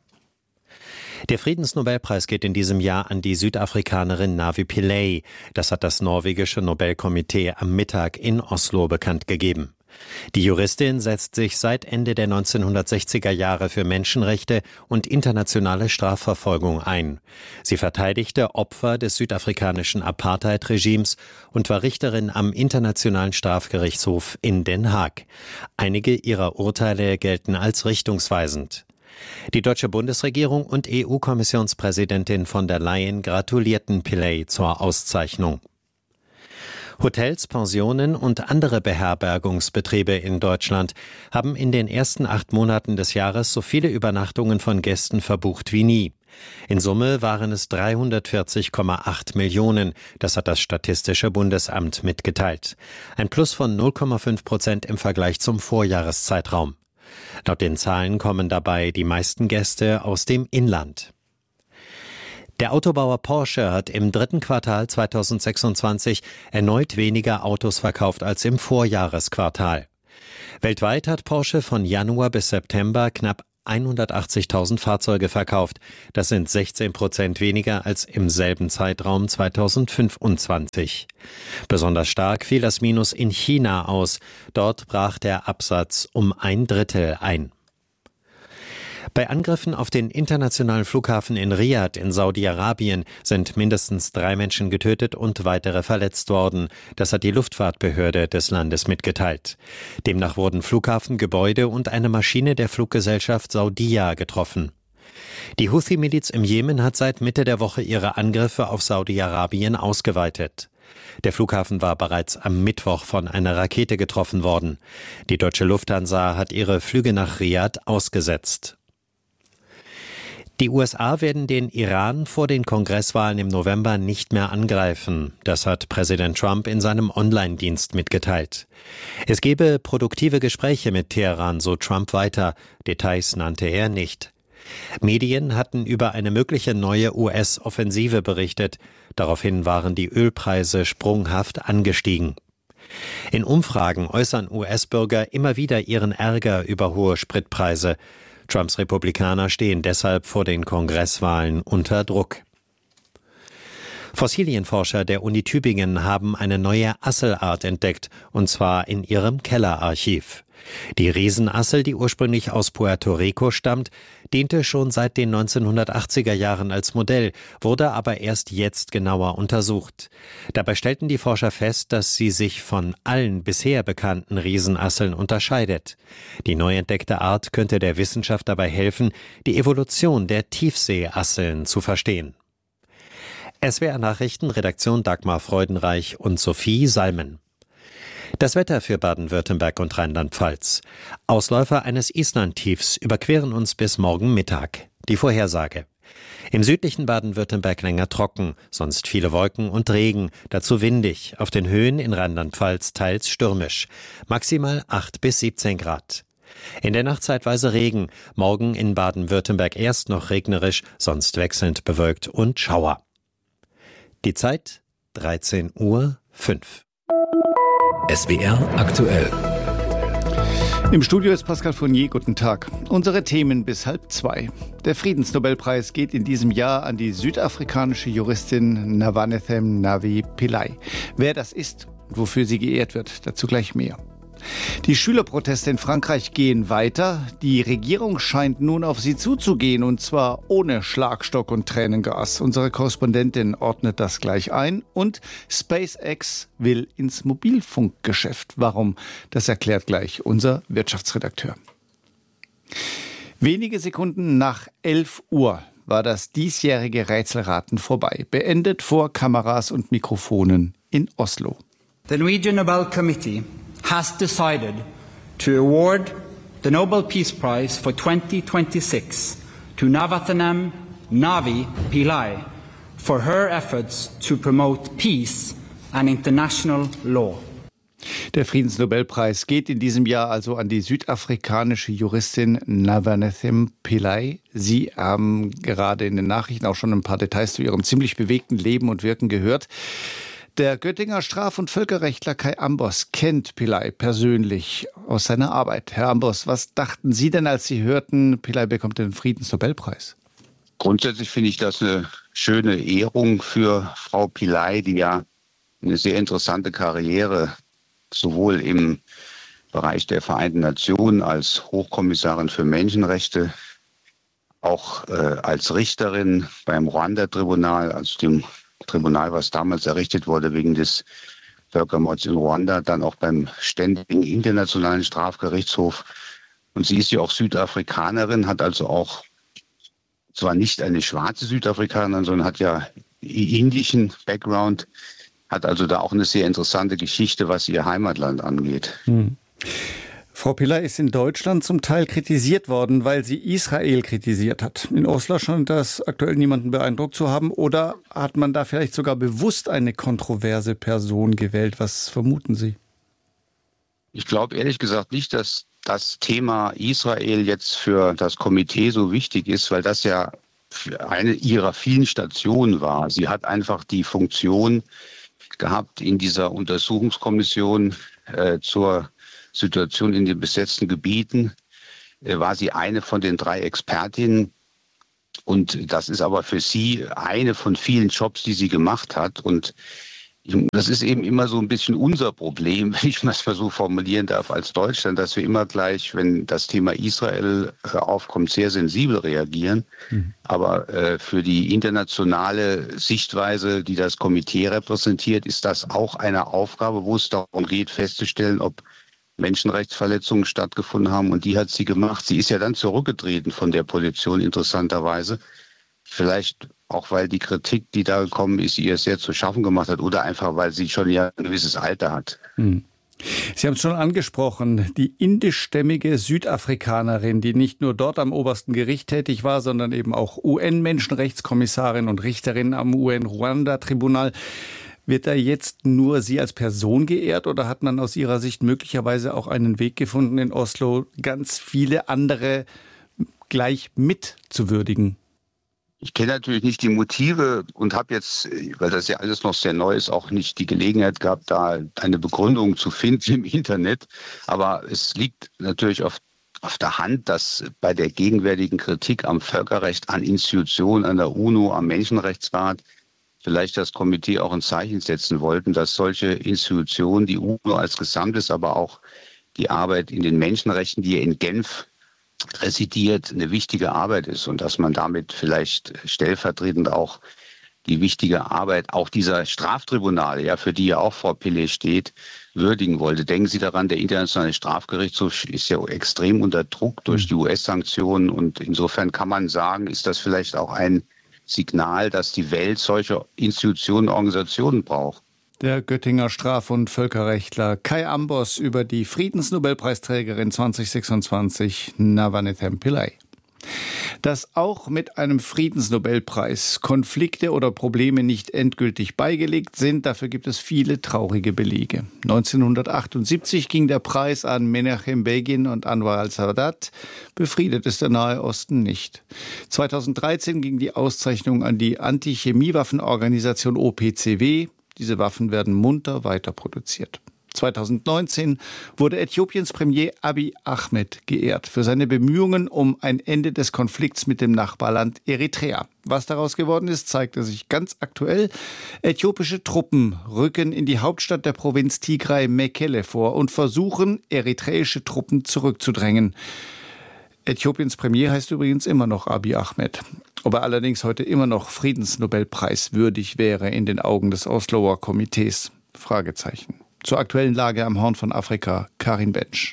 Der Friedensnobelpreis geht in diesem Jahr an die Südafrikanerin Navi Pillay. Das hat das norwegische Nobelkomitee am Mittag in Oslo bekannt gegeben. Die Juristin setzt sich seit Ende der neunzehnhundertsechziger Jahre für Menschenrechte und internationale Strafverfolgung ein. Sie verteidigte Opfer des südafrikanischen Apartheid-Regimes und war Richterin am Internationalen Strafgerichtshof in Den Haag. Einige ihrer Urteile gelten als richtungsweisend. Die deutsche Bundesregierung und E U-Kommissionspräsidentin von der Leyen gratulierten Pillay zur Auszeichnung. Hotels, Pensionen und andere Beherbergungsbetriebe in Deutschland haben in den ersten acht Monaten des Jahres so viele Übernachtungen von Gästen verbucht wie nie. In Summe waren es dreihundertvierzig Komma acht Millionen. Das hat das Statistische Bundesamt mitgeteilt. Ein Plus von null Komma fünf Prozent im Vergleich zum Vorjahreszeitraum. Laut den Zahlen kommen dabei die meisten Gäste aus dem Inland. Der Autobauer Porsche hat im dritten Quartal zweitausendsechsundzwanzig erneut weniger Autos verkauft als im Vorjahresquartal. Weltweit hat Porsche von Januar bis September knapp hundertachtzigtausend Fahrzeuge verkauft. Das sind sechzehn Prozent weniger als im selben Zeitraum zweitausendfünfundzwanzig. Besonders stark fiel das Minus in China aus. Dort brach der Absatz um ein Drittel ein. Bei Angriffen auf den internationalen Flughafen in Riad in Saudi-Arabien sind mindestens drei Menschen getötet und weitere verletzt worden. Das hat die Luftfahrtbehörde des Landes mitgeteilt. Demnach wurden Flughafengebäude und eine Maschine der Fluggesellschaft Saudia getroffen. Die Houthi-Miliz im Jemen hat seit Mitte der Woche ihre Angriffe auf Saudi-Arabien ausgeweitet. Der Flughafen war bereits am Mittwoch von einer Rakete getroffen worden. Die deutsche Lufthansa hat ihre Flüge nach Riad ausgesetzt. Die U S A werden den Iran vor den Kongresswahlen im November nicht mehr angreifen. Das hat Präsident Trump in seinem Online-Dienst mitgeteilt. Es gebe produktive Gespräche mit Teheran, so Trump weiter. Details nannte er nicht. Medien hatten über eine mögliche neue U S-Offensive berichtet. Daraufhin waren die Ölpreise sprunghaft angestiegen. In Umfragen äußern U S-Bürger immer wieder ihren Ärger über hohe Spritpreise. Trumps Republikaner stehen deshalb vor den Kongresswahlen unter Druck. Fossilienforscher der Uni Tübingen haben eine neue Asselart entdeckt, und zwar in ihrem Kellerarchiv. Die Riesenassel, die ursprünglich aus Puerto Rico stammt, diente schon seit den neunzehnhundertachtziger Jahren als Modell, wurde aber erst jetzt genauer untersucht. Dabei stellten die Forscher fest, dass sie sich von allen bisher bekannten Riesenasseln unterscheidet. Die neu entdeckte Art könnte der Wissenschaft dabei helfen, die Evolution der Tiefseeasseln zu verstehen. S W R Nachrichten, Redaktion Dagmar Freudenreich und Sophie Salmen. Das Wetter für Baden-Württemberg und Rheinland-Pfalz. Ausläufer eines Islandtiefs überqueren uns bis morgen Mittag. Die Vorhersage. Im südlichen Baden-Württemberg länger trocken, sonst viele Wolken und Regen, dazu windig, auf den Höhen in Rheinland-Pfalz teils stürmisch. Maximal acht bis siebzehn Grad. In der Nacht zeitweise Regen, morgen in Baden-Württemberg erst noch regnerisch, sonst wechselnd bewölkt und Schauer. Die Zeit dreizehn Uhr fünf. S W R aktuell. Im Studio ist Pascal Fournier. Guten Tag. Unsere Themen bis halb zwei. Der Friedensnobelpreis geht in diesem Jahr an die südafrikanische Juristin Navanethem Navi Pillay. Wer das ist und wofür sie geehrt wird, dazu gleich mehr. Die Schülerproteste in Frankreich gehen weiter. Die Regierung scheint nun auf sie zuzugehen, und zwar ohne Schlagstock und Tränengas. Unsere Korrespondentin ordnet das gleich ein. Und SpaceX will ins Mobilfunkgeschäft. Warum? Das erklärt gleich unser Wirtschaftsredakteur. Wenige Sekunden nach elf Uhr war das diesjährige Rätselraten vorbei. Beendet vor Kameras und Mikrofonen in Oslo. The Norwegian Nobel Committee has decided to award the Nobel Peace Prize for twenty twenty-six to Navathanam Navi Pillay for her efforts to promote peace and international law. Der Friedensnobelpreis geht in diesem Jahr also an die südafrikanische Juristin Navanethem Pillay. Sie haben gerade in den Nachrichten auch schon ein paar Details zu ihrem ziemlich bewegten Leben und Wirken gehört. Der Göttinger Straf- und Völkerrechtler Kai Ambos kennt Pillay persönlich aus seiner Arbeit. Herr Ambos, was dachten Sie denn, als Sie hörten, Pillay bekommt den Friedensnobelpreis? Grundsätzlich finde ich das eine schöne Ehrung für Frau Pillay, die ja eine sehr interessante Karriere sowohl im Bereich der Vereinten Nationen als Hochkommissarin für Menschenrechte, auch äh, als Richterin beim Ruanda-Tribunal, also dem Tribunal, was damals errichtet wurde wegen des Völkermords in Ruanda, dann auch beim Ständigen Internationalen Strafgerichtshof. Und sie ist ja auch Südafrikanerin, hat also auch zwar nicht eine schwarze Südafrikanerin, sondern hat ja indischen Background, hat also da auch eine sehr interessante Geschichte, was ihr Heimatland angeht. Hm. Frau Pillay ist in Deutschland zum Teil kritisiert worden, weil sie Israel kritisiert hat. In Oslo scheint das aktuell niemanden beeindruckt zu haben. Oder hat man da vielleicht sogar bewusst eine kontroverse Person gewählt? Was vermuten Sie? Ich glaube ehrlich gesagt nicht, dass das Thema Israel jetzt für das Komitee so wichtig ist, weil das ja eine ihrer vielen Stationen war. Sie hat einfach die Funktion gehabt in dieser Untersuchungskommission äh, zur Situation in den besetzten Gebieten, äh, war sie eine von den drei Expertinnen. Und das ist aber für sie eine von vielen Jobs, die sie gemacht hat. Und das ist eben immer so ein bisschen unser Problem, wenn ich das mal so formulieren darf, als Deutschland, dass wir immer gleich, wenn das Thema Israel aufkommt, sehr sensibel reagieren. Mhm. Aber äh, für die internationale Sichtweise, die das Komitee repräsentiert, ist das auch eine Aufgabe, wo es darum geht, festzustellen, ob Menschenrechtsverletzungen stattgefunden haben. Und die hat sie gemacht. Sie ist ja dann zurückgetreten von der Position, interessanterweise. Vielleicht auch, weil die Kritik, die da gekommen ist, ihr sehr zu schaffen gemacht hat oder einfach, weil sie schon ja ein gewisses Alter hat. Hm. Sie haben es schon angesprochen, die indischstämmige Südafrikanerin, die nicht nur dort am obersten Gericht tätig war, sondern eben auch U N-Menschenrechtskommissarin und Richterin am U N-Ruanda-Tribunal. Wird da jetzt nur sie als Person geehrt oder hat man aus Ihrer Sicht möglicherweise auch einen Weg gefunden, in Oslo ganz viele andere gleich mit zu würdigen? Ich kenne natürlich nicht die Motive und habe jetzt, weil das ja alles noch sehr neu ist, auch nicht die Gelegenheit gehabt, da eine Begründung zu finden im Internet. Aber es liegt natürlich auf, auf der Hand, dass bei der gegenwärtigen Kritik am Völkerrecht, an Institutionen, an der UNO, am Menschenrechtsrat vielleicht das Komitee auch ein Zeichen setzen wollten, dass solche Institutionen, die UNO als Gesamtes, aber auch die Arbeit in den Menschenrechten, die in Genf residiert, eine wichtige Arbeit ist und dass man damit vielleicht stellvertretend auch die wichtige Arbeit auch dieser Straftribunale, ja, für die ja auch Frau Pillay steht, würdigen wollte. Denken Sie daran, der Internationale Strafgerichtshof ist ja extrem unter Druck durch die U S-Sanktionen und insofern kann man sagen, ist das vielleicht auch ein Signal, dass die Welt solche Institutionen, Organisationen braucht. Der Göttinger Straf- und Völkerrechtler Kai Ambos über die Friedensnobelpreisträgerin zwanzig sechsundzwanzig, Navanethem Pillay. Dass auch mit einem Friedensnobelpreis Konflikte oder Probleme nicht endgültig beigelegt sind, dafür gibt es viele traurige Belege. neunzehnhundertachtundsiebzig ging der Preis an Menachem Begin und Anwar al-Sadat. Befriedet ist der Nahe Osten nicht. zweitausenddreizehn ging die Auszeichnung an die Anti-Chemiewaffenorganisation O P C W. Diese Waffen werden munter weiterproduziert. zweitausendneunzehn wurde Äthiopiens Premier Abiy Ahmed geehrt für seine Bemühungen um ein Ende des Konflikts mit dem Nachbarland Eritrea. Was daraus geworden ist, zeigte sich ganz aktuell. Äthiopische Truppen rücken in die Hauptstadt der Provinz Tigray, Mekelle, vor und versuchen, eritreische Truppen zurückzudrängen. Äthiopiens Premier heißt übrigens immer noch Abiy Ahmed. Ob er allerdings heute immer noch Friedensnobelpreis würdig wäre in den Augen des Osloer Komitees? Fragezeichen. Zur aktuellen Lage am Horn von Afrika, Karin Bensch.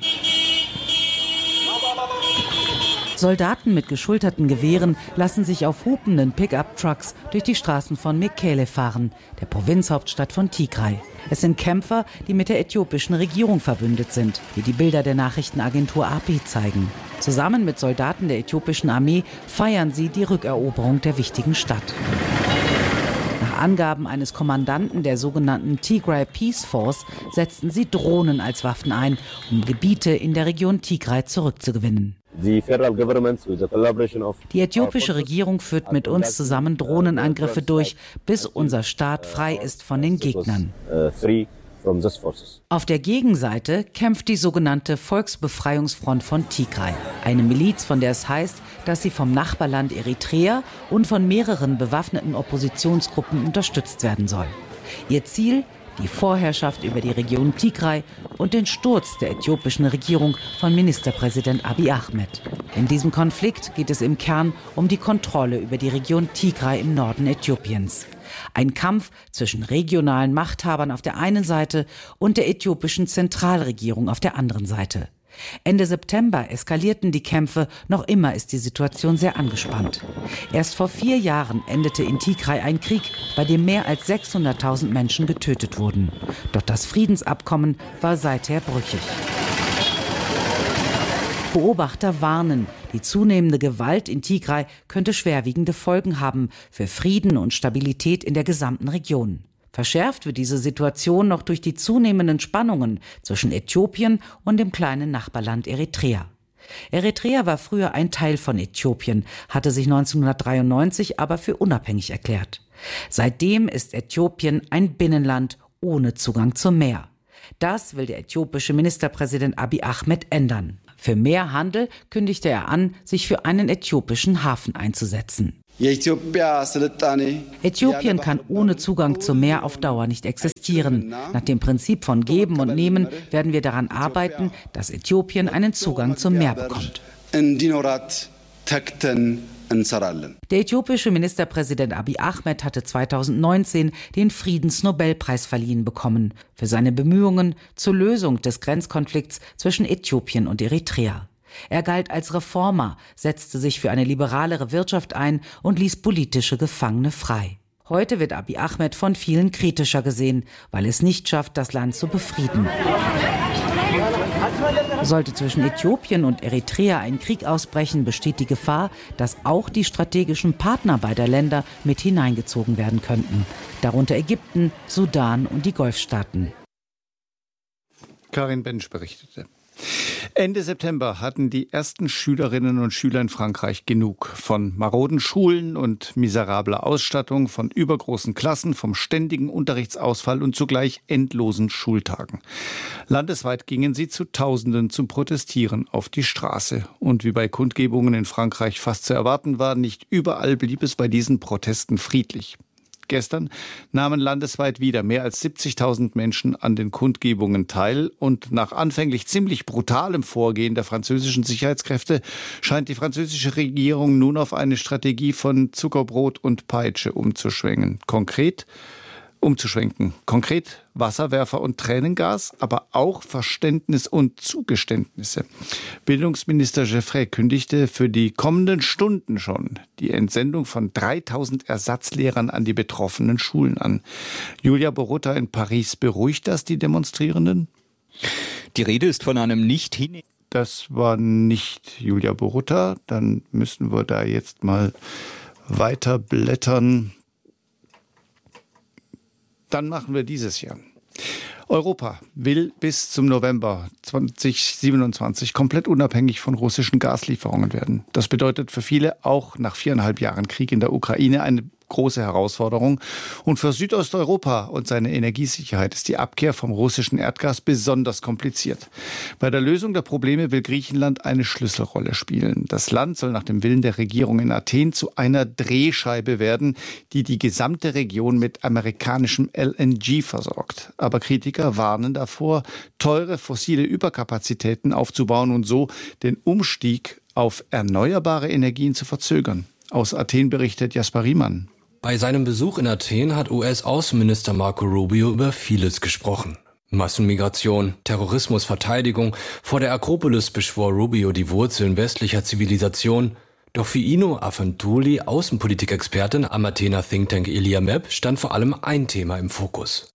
Soldaten mit geschulterten Gewehren lassen sich auf hupenden Pickup-Trucks durch die Straßen von Mekelle fahren, der Provinzhauptstadt von Tigray. Es sind Kämpfer, die mit der äthiopischen Regierung verbündet sind, wie die Bilder der Nachrichtenagentur A P zeigen. Zusammen mit Soldaten der äthiopischen Armee feiern sie die Rückeroberung der wichtigen Stadt. Nach Angaben eines Kommandanten der sogenannten Tigray Peace Force setzten sie Drohnen als Waffen ein, um Gebiete in der Region Tigray zurückzugewinnen. Die äthiopische Regierung führt mit uns zusammen Drohnenangriffe durch, bis unser Staat frei ist von den Gegnern. Auf der Gegenseite kämpft die sogenannte Volksbefreiungsfront von Tigray, eine Miliz, von der es heißt, dass sie vom Nachbarland Eritrea und von mehreren bewaffneten Oppositionsgruppen unterstützt werden soll. Ihr Ziel: die Vorherrschaft über die Region Tigray und den Sturz der äthiopischen Regierung von Ministerpräsident Abiy Ahmed. In diesem Konflikt geht es im Kern um die Kontrolle über die Region Tigray im Norden Äthiopiens. Ein Kampf zwischen regionalen Machthabern auf der einen Seite und der äthiopischen Zentralregierung auf der anderen Seite. Ende September eskalierten die Kämpfe, noch immer ist die Situation sehr angespannt. Erst vor vier Jahren endete in Tigray ein Krieg, bei dem mehr als sechshunderttausend Menschen getötet wurden. Doch das Friedensabkommen war seither brüchig. Beobachter warnen, die zunehmende Gewalt in Tigray könnte schwerwiegende Folgen haben für Frieden und Stabilität in der gesamten Region. Verschärft wird diese Situation noch durch die zunehmenden Spannungen zwischen Äthiopien und dem kleinen Nachbarland Eritrea. Eritrea war früher ein Teil von Äthiopien, hatte sich neunzehnhundertdreiundneunzig aber für unabhängig erklärt. Seitdem ist Äthiopien ein Binnenland ohne Zugang zum Meer. Das will der äthiopische Ministerpräsident Abiy Ahmed ändern. Für mehr Handel kündigte er an, sich für einen äthiopischen Hafen einzusetzen. Äthiopien kann ohne Zugang zum Meer auf Dauer nicht existieren. Nach dem Prinzip von Geben und Nehmen werden wir daran arbeiten, dass Äthiopien einen Zugang zum Meer bekommt. Der äthiopische Ministerpräsident Abiy Ahmed hatte zweitausendneunzehn den Friedensnobelpreis verliehen bekommen für seine Bemühungen zur Lösung des Grenzkonflikts zwischen Äthiopien und Eritrea. Er galt als Reformer, setzte sich für eine liberalere Wirtschaft ein und ließ politische Gefangene frei. Heute wird Abiy Ahmed von vielen kritischer gesehen, weil es nicht schafft, das Land zu befrieden. Sollte zwischen Äthiopien und Eritrea ein Krieg ausbrechen, besteht die Gefahr, dass auch die strategischen Partner beider Länder mit hineingezogen werden könnten. Darunter Ägypten, Sudan und die Golfstaaten. Karin Bensch berichtete. Ende September hatten die ersten Schülerinnen und Schüler in Frankreich genug von maroden Schulen und miserabler Ausstattung, von übergroßen Klassen, vom ständigen Unterrichtsausfall und zugleich endlosen Schultagen. Landesweit gingen sie zu Tausenden zum Protestieren auf die Straße. Und wie bei Kundgebungen in Frankreich fast zu erwarten war, nicht überall blieb es bei diesen Protesten friedlich. Gestern nahmen landesweit wieder mehr als siebzigtausend Menschen an den Kundgebungen teil. Und nach anfänglich ziemlich brutalem Vorgehen der französischen Sicherheitskräfte scheint die französische Regierung nun auf eine Strategie von Zuckerbrot und Peitsche umzuschwenken. Konkret umzuschwenken. Konkret Wasserwerfer und Tränengas, aber auch Verständnis und Zugeständnisse. Bildungsminister Geoffrey kündigte für die kommenden Stunden schon die Entsendung von dreitausend Ersatzlehrern an die betroffenen Schulen an. Julia Borutta in Paris, beruhigt das die Demonstrierenden? Die Rede ist von einem nicht hin. Das war nicht Julia Borutta. Dann müssen wir da jetzt mal weiter blättern. Dann machen wir dieses Jahr. Europa will bis zum November zweitausendsiebenundzwanzig komplett unabhängig von russischen Gaslieferungen werden. Das bedeutet für viele auch nach viereinhalb Jahren Krieg in der Ukraine eine große Herausforderung. Und für Südosteuropa und seine Energiesicherheit ist die Abkehr vom russischen Erdgas besonders kompliziert. Bei der Lösung der Probleme will Griechenland eine Schlüsselrolle spielen. Das Land soll nach dem Willen der Regierung in Athen zu einer Drehscheibe werden, die die gesamte Region mit amerikanischem L N G versorgt. Aber Kritiker warnen davor, teure fossile Überkapazitäten aufzubauen und so den Umstieg auf erneuerbare Energien zu verzögern. Aus Athen berichtet Jasper Riemann. Bei seinem Besuch in Athen hat U S-Außenminister Marco Rubio über vieles gesprochen. Massenmigration, Terrorismus, Verteidigung. Vor der Akropolis beschwor Rubio die Wurzeln westlicher Zivilisation. Doch für Ino Afantuli, Außenpolitikexpertin am Athener Think Tank Iliamep, stand vor allem ein Thema im Fokus.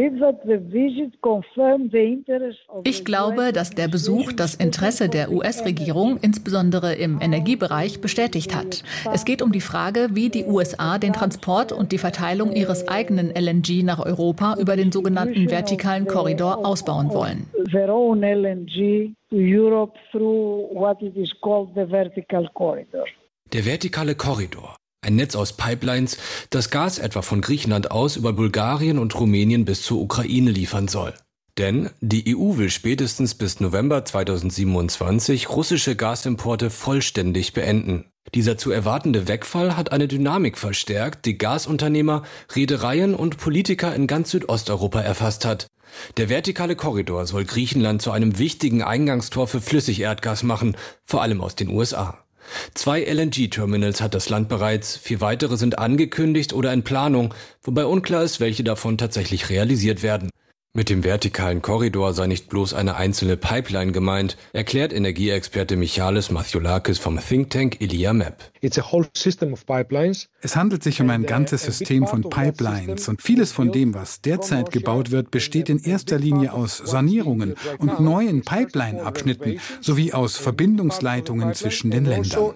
Ich glaube, dass der Besuch das Interesse der U S-Regierung insbesondere im Energiebereich bestätigt hat. Es geht um die Frage, wie die U S A den Transport und die Verteilung ihres eigenen L N G nach Europa über den sogenannten vertikalen Korridor ausbauen wollen. To Europe through what it is called the vertical corridor. Der vertikale Korridor, ein Netz aus Pipelines, das Gas etwa von Griechenland aus über Bulgarien und Rumänien bis zur Ukraine liefern soll. Denn die E U will spätestens bis November zweitausendsiebenundzwanzig russische Gasimporte vollständig beenden. Dieser zu erwartende Wegfall hat eine Dynamik verstärkt, die Gasunternehmer, Reedereien und Politiker in ganz Südosteuropa erfasst hat. Der vertikale Korridor soll Griechenland zu einem wichtigen Eingangstor für Flüssigerdgas machen, vor allem aus den U S A. Zwei L N G-Terminals hat das Land bereits, vier weitere sind angekündigt oder in Planung, wobei unklar ist, welche davon tatsächlich realisiert werden. Mit dem vertikalen Korridor sei nicht bloß eine einzelne Pipeline gemeint, erklärt Energieexperte Michalis Mathiolakis vom Think Tank Iliamep. It's a whole system of pipelines. Es handelt sich um ein ganzes System von Pipelines und vieles von dem, was derzeit gebaut wird, besteht in erster Linie aus Sanierungen und neuen Pipeline-Abschnitten sowie aus Verbindungsleitungen zwischen den Ländern.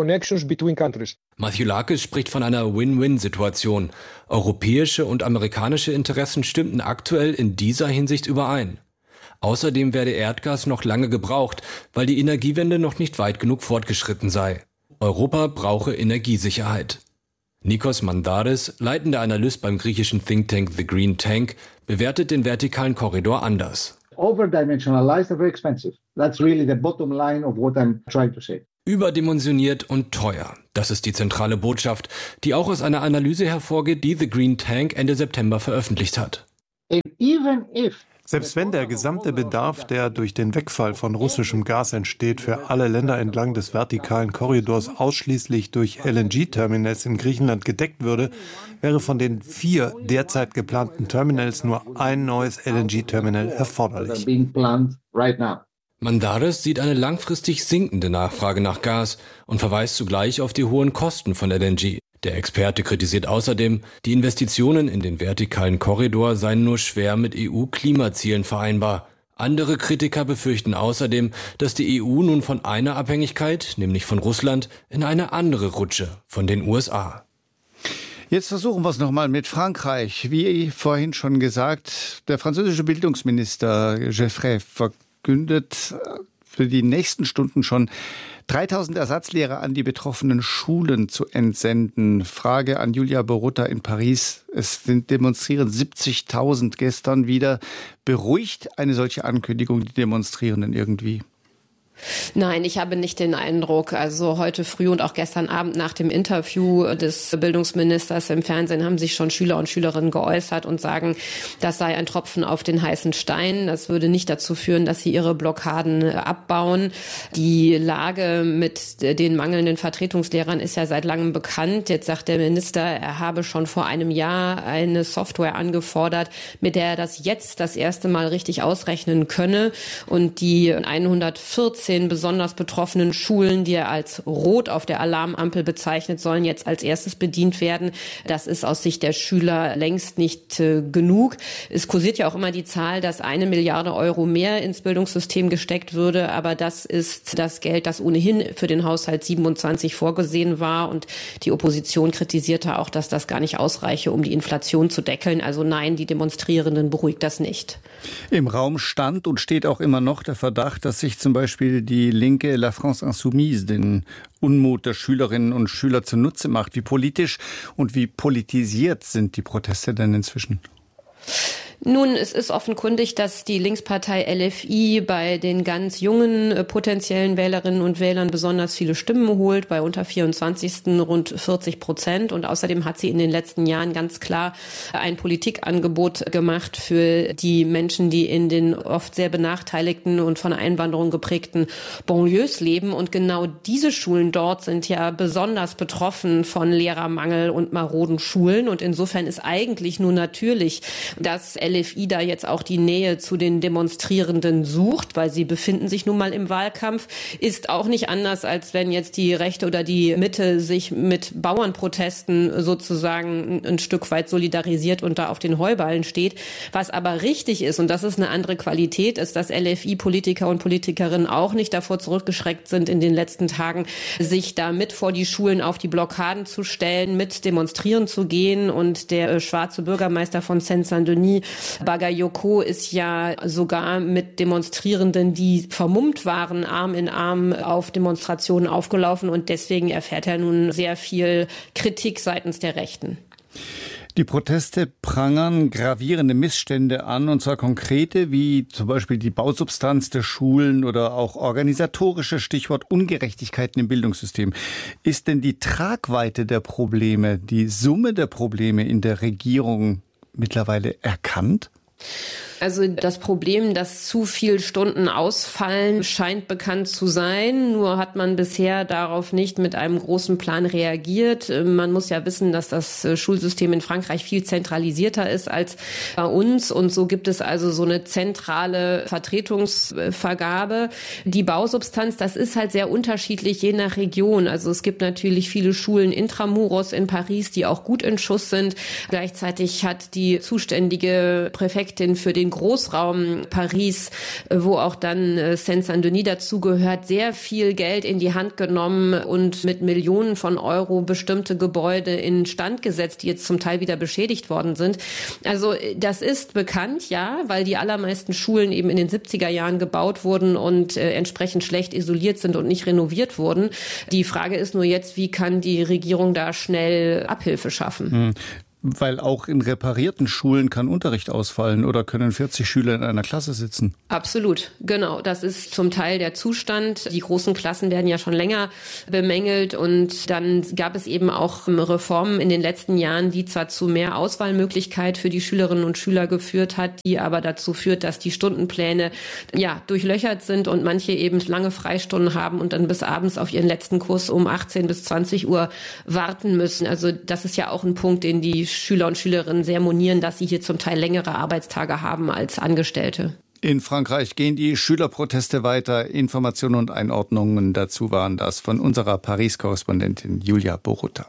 Matthew Larkes spricht von einer Win-Win-Situation. Europäische und amerikanische Interessen stimmten aktuell in dieser Hinsicht überein. Außerdem werde Erdgas noch lange gebraucht, weil die Energiewende noch nicht weit genug fortgeschritten sei. Europa brauche Energiesicherheit. Nikos Mandaris, leitender Analyst beim griechischen Think Tank The Green Tank, bewertet den vertikalen Korridor anders. Overdimensionalized and very expensive. That's really the bottom line of what I'm trying to say. Überdimensioniert und teuer. Das ist die zentrale Botschaft, die auch aus einer Analyse hervorgeht, die The Green Tank Ende September veröffentlicht hat. And even if Selbst wenn der gesamte Bedarf, der durch den Wegfall von russischem Gas entsteht, für alle Länder entlang des vertikalen Korridors ausschließlich durch L N G-Terminals in Griechenland gedeckt würde, wäre von den vier derzeit geplanten Terminals nur ein neues L N G-Terminal erforderlich. Mandaris sieht eine langfristig sinkende Nachfrage nach Gas und verweist zugleich auf die hohen Kosten von L N G. Der Experte kritisiert außerdem, die Investitionen in den vertikalen Korridor seien nur schwer mit E U-Klimazielen vereinbar. Andere Kritiker befürchten außerdem, dass die E U nun von einer Abhängigkeit, nämlich von Russland, in eine andere rutsche, von den U S A. Jetzt versuchen wir es nochmal mit Frankreich. Wie vorhin schon gesagt, der französische Bildungsminister Geoffroy verkündet für die nächsten Stunden schon dreitausend Ersatzlehrer an die betroffenen Schulen zu entsenden. Frage an Julia Borutta in Paris. Es sind demonstrieren siebzigtausend gestern wieder. Beruhigt eine solche Ankündigung die Demonstrierenden irgendwie? Nein, ich habe nicht den Eindruck. Also heute früh und auch gestern Abend nach dem Interview des Bildungsministers im Fernsehen haben sich schon Schüler und Schülerinnen geäußert und sagen, das sei ein Tropfen auf den heißen Stein. Das würde nicht dazu führen, dass sie ihre Blockaden abbauen. Die Lage mit den mangelnden Vertretungslehrern ist ja seit langem bekannt. Jetzt sagt der Minister, er habe schon vor einem Jahr eine Software angefordert, mit der er das jetzt das erste Mal richtig ausrechnen könne. Und die hundertvierzehn besonders betroffenen Schulen, die er als rot auf der Alarmampel bezeichnet, sollen jetzt als erstes bedient werden. Das ist aus Sicht der Schüler längst nicht äh, genug. Es kursiert ja auch immer die Zahl, dass eine Milliarde Euro mehr ins Bildungssystem gesteckt würde, aber das ist das Geld, das ohnehin für den Haushalt siebenundzwanzig vorgesehen war, und die Opposition kritisierte auch, dass das gar nicht ausreiche, um die Inflation zu deckeln. Also nein, die Demonstrierenden beruhigt das nicht. Im Raum stand und steht auch immer noch der Verdacht, dass sich zum Beispiel die linke La France Insoumise den Unmut der Schülerinnen und Schüler zunutze macht. Wie politisch und wie politisiert sind die Proteste denn inzwischen? Nun, es ist offenkundig, dass die Linkspartei L F I bei den ganz jungen äh, potenziellen Wählerinnen und Wählern besonders viele Stimmen holt, bei unter vierundzwanzigsten rund vierzig Prozent. Und außerdem hat sie in den letzten Jahren ganz klar ein Politikangebot gemacht für die Menschen, die in den oft sehr benachteiligten und von Einwanderung geprägten Banlieues leben. Und genau diese Schulen dort sind ja besonders betroffen von Lehrermangel und maroden Schulen. Und insofern ist eigentlich nur natürlich, dass L F I da jetzt auch die Nähe zu den Demonstrierenden sucht, weil sie befinden sich nun mal im Wahlkampf. Ist auch nicht anders, als wenn jetzt die Rechte oder die Mitte sich mit Bauernprotesten sozusagen ein Stück weit solidarisiert und da auf den Heuballen steht. Was aber richtig ist, und das ist eine andere Qualität, ist, dass L F I-Politiker und Politikerinnen auch nicht davor zurückgeschreckt sind, in den letzten Tagen sich da mit vor die Schulen auf die Blockaden zu stellen, mit demonstrieren zu gehen. Und der äh, schwarze Bürgermeister von Seine-Saint-Denis, Bagayoko, ist ja sogar mit Demonstrierenden, die vermummt waren, Arm in Arm auf Demonstrationen aufgelaufen, und deswegen erfährt er nun sehr viel Kritik seitens der Rechten. Die Proteste prangern gravierende Missstände an, und zwar konkrete, wie zum Beispiel die Bausubstanz der Schulen oder auch organisatorische, Stichwort Ungerechtigkeiten im Bildungssystem. Ist denn die Tragweite der Probleme, die Summe der Probleme in der Regierung mittlerweile erkannt? Also das Problem, dass zu viel Stunden ausfallen, scheint bekannt zu sein. Nur hat man bisher darauf nicht mit einem großen Plan reagiert. Man muss ja wissen, dass das Schulsystem in Frankreich viel zentralisierter ist als bei uns. Und so gibt es also so eine zentrale Vertretungsvergabe. Die Bausubstanz, das ist halt sehr unterschiedlich je nach Region. Also es gibt natürlich viele Schulen intramuros in Paris, die auch gut in Schuss sind. Gleichzeitig hat die zuständige Präfektin für den Großraum Paris, wo auch dann Seine-Saint-Denis dazugehört, sehr viel Geld in die Hand genommen und mit Millionen von Euro bestimmte Gebäude instand gesetzt, die jetzt zum Teil wieder beschädigt worden sind. Also das ist bekannt, ja, weil die allermeisten Schulen eben in den siebziger Jahren gebaut wurden und äh, entsprechend schlecht isoliert sind und nicht renoviert wurden. Die Frage ist nur jetzt, wie kann die Regierung da schnell Abhilfe schaffen? Hm. Weil auch in reparierten Schulen kann Unterricht ausfallen oder können vierzig Schüler in einer Klasse sitzen. Absolut, genau. Das ist zum Teil der Zustand. Die großen Klassen werden ja schon länger bemängelt und dann gab es eben auch Reformen in den letzten Jahren, die zwar zu mehr Auswahlmöglichkeit für die Schülerinnen und Schüler geführt hat, die aber dazu führt, dass die Stundenpläne ja durchlöchert sind und manche eben lange Freistunden haben und dann bis abends auf ihren letzten Kurs um achtzehn bis zwanzig Uhr warten müssen. Also das ist ja auch ein Punkt, den die Schüler und Schülerinnen sehr monieren, dass sie hier zum Teil längere Arbeitstage haben als Angestellte. In Frankreich gehen die Schülerproteste weiter. Informationen und Einordnungen dazu waren das von unserer Paris-Korrespondentin Julia Boruta.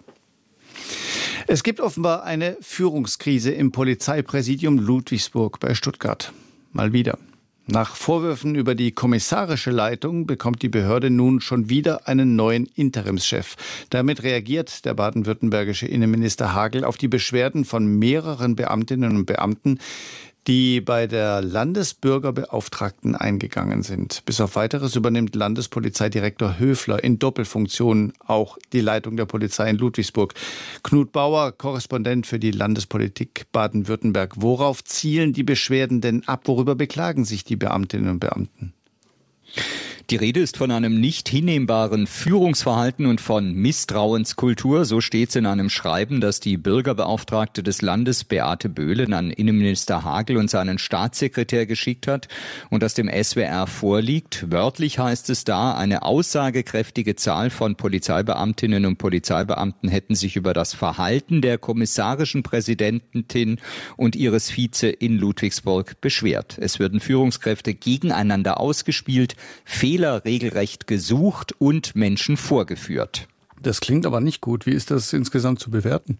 Es gibt offenbar eine Führungskrise im Polizeipräsidium Ludwigsburg bei Stuttgart. Mal wieder. Nach Vorwürfen über die kommissarische Leitung bekommt die Behörde nun schon wieder einen neuen Interimschef. Damit reagiert der baden-württembergische Innenminister Hagel auf die Beschwerden von mehreren Beamtinnen und Beamten, die bei der Landesbürgerbeauftragten eingegangen sind. Bis auf Weiteres übernimmt Landespolizeidirektor Höfler in Doppelfunktion auch die Leitung der Polizei in Ludwigsburg. Knut Bauer, Korrespondent für die Landespolitik Baden-Württemberg. Worauf zielen die Beschwerden denn ab? Worüber beklagen sich die Beamtinnen und Beamten? Die Rede ist von einem nicht hinnehmbaren Führungsverhalten und von Misstrauenskultur. So steht es in einem Schreiben, das die Bürgerbeauftragte des Landes Beate Böhlen an Innenminister Hagel und seinen Staatssekretär geschickt hat und das dem S W R vorliegt. Wörtlich heißt es da, eine aussagekräftige Zahl von Polizeibeamtinnen und Polizeibeamten hätten sich über das Verhalten der kommissarischen Präsidentin und ihres Vize in Ludwigsburg beschwert. Es würden Führungskräfte gegeneinander ausgespielt, Fehler regelrecht gesucht und Menschen vorgeführt. Das klingt aber nicht gut. Wie ist das insgesamt zu bewerten?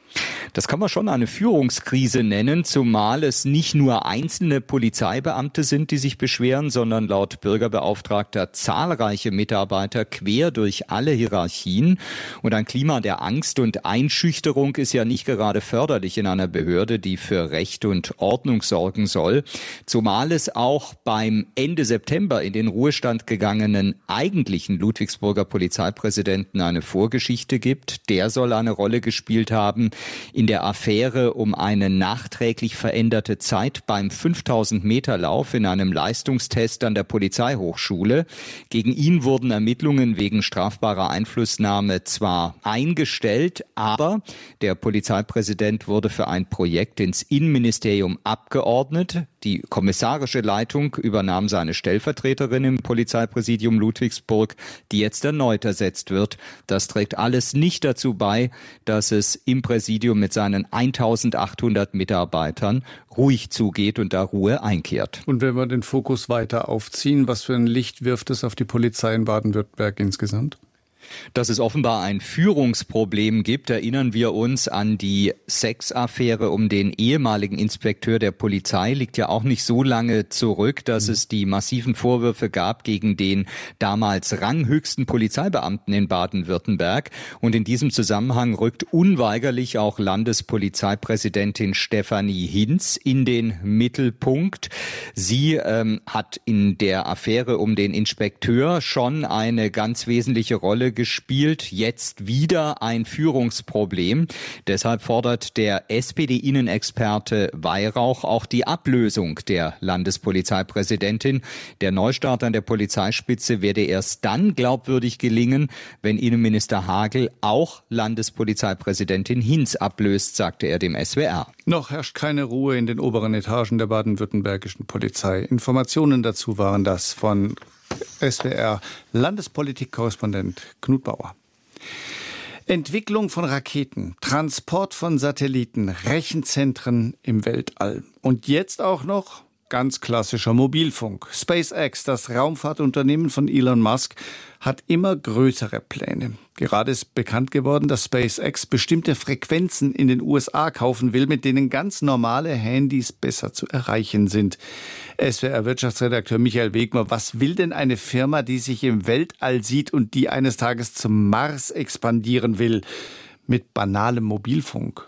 Das kann man schon eine Führungskrise nennen, zumal es nicht nur einzelne Polizeibeamte sind, die sich beschweren, sondern laut Bürgerbeauftragter zahlreiche Mitarbeiter quer durch alle Hierarchien. Und ein Klima der Angst und Einschüchterung ist ja nicht gerade förderlich in einer Behörde, die für Recht und Ordnung sorgen soll. Zumal es auch beim Ende September in den Ruhestand gegangenen eigentlichen Ludwigsburger Polizeipräsidenten eine Vorgeschichte gibt. Der soll eine Rolle gespielt haben in der Affäre um eine nachträglich veränderte Zeit beim fünftausend Meter Lauf in einem Leistungstest an der Polizeihochschule. Gegen ihn wurden Ermittlungen wegen strafbarer Einflussnahme zwar eingestellt, aber der Polizeipräsident wurde für ein Projekt ins Innenministerium abgeordnet. Die kommissarische Leitung übernahm seine Stellvertreterin im Polizeipräsidium Ludwigsburg, die jetzt erneut ersetzt wird. Das trägt alles nicht dazu bei, dass es im Präsidium mit seinen eintausendachthundert Mitarbeitern ruhig zugeht und da Ruhe einkehrt. Und wenn wir den Fokus weiter aufziehen, was für ein Licht wirft es auf die Polizei in Baden-Württemberg insgesamt? Dass es offenbar ein Führungsproblem gibt, erinnern wir uns an die Sexaffäre um den ehemaligen Inspekteur der Polizei. Liegt ja auch nicht so lange zurück, dass es die massiven Vorwürfe gab gegen den damals ranghöchsten Polizeibeamten in Baden-Württemberg. Und in diesem Zusammenhang rückt unweigerlich auch Landespolizeipräsidentin Stefanie Hinz in den Mittelpunkt. Sie ähm, hat in der Affäre um den Inspekteur schon eine ganz wesentliche Rolle gespielt, jetzt wieder ein Führungsproblem. Deshalb fordert der S P D-Innenexperte Weihrauch auch die Ablösung der Landespolizeipräsidentin. Der Neustart an der Polizeispitze werde erst dann glaubwürdig gelingen, wenn Innenminister Hagel auch Landespolizeipräsidentin Hinz ablöst, sagte er dem S W R. Noch herrscht keine Ruhe in den oberen Etagen der baden-württembergischen Polizei. Informationen dazu waren das von S W R Landespolitik-Korrespondent Knut Bauer. Entwicklung von Raketen, Transport von Satelliten, Rechenzentren im Weltall. Und jetzt auch noch ganz klassischer Mobilfunk. SpaceX, das Raumfahrtunternehmen von Elon Musk, hat immer größere Pläne. Gerade ist bekannt geworden, dass SpaceX bestimmte Frequenzen in den U S A kaufen will, mit denen ganz normale Handys besser zu erreichen sind. S W R-Wirtschaftsredakteur Michael Wegmer, was will denn eine Firma, die sich im Weltall sieht und die eines Tages zum Mars expandieren will, mit banalem Mobilfunk?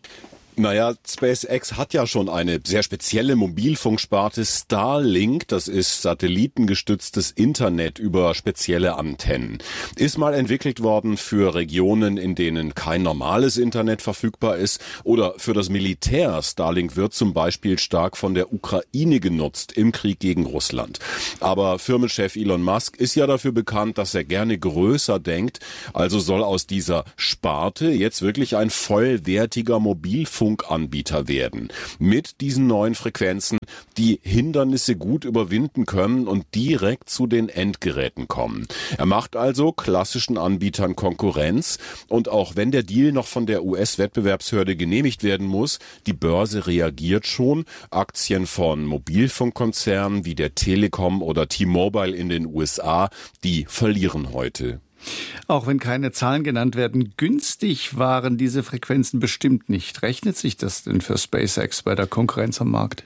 Naja, SpaceX hat ja schon eine sehr spezielle Mobilfunksparte Starlink. Das ist satellitengestütztes Internet über spezielle Antennen. Ist mal entwickelt worden für Regionen, in denen kein normales Internet verfügbar ist oder für das Militär. Starlink wird zum Beispiel stark von der Ukraine genutzt im Krieg gegen Russland. Aber Firmenchef Elon Musk ist ja dafür bekannt, dass er gerne größer denkt. Also soll aus dieser Sparte jetzt wirklich ein vollwertiger Mobilfunk Anbieter werden. Mit diesen neuen Frequenzen, die Hindernisse gut überwinden können und direkt zu den Endgeräten kommen. Er macht also klassischen Anbietern Konkurrenz und auch wenn der Deal noch von der U S-Wettbewerbshörde genehmigt werden muss, die Börse reagiert schon. Aktien von Mobilfunkkonzernen wie der Telekom oder T-Mobile in den U S A, die verlieren heute. Auch wenn keine Zahlen genannt werden, günstig waren diese Frequenzen bestimmt nicht. Rechnet sich das denn für SpaceX bei der Konkurrenz am Markt?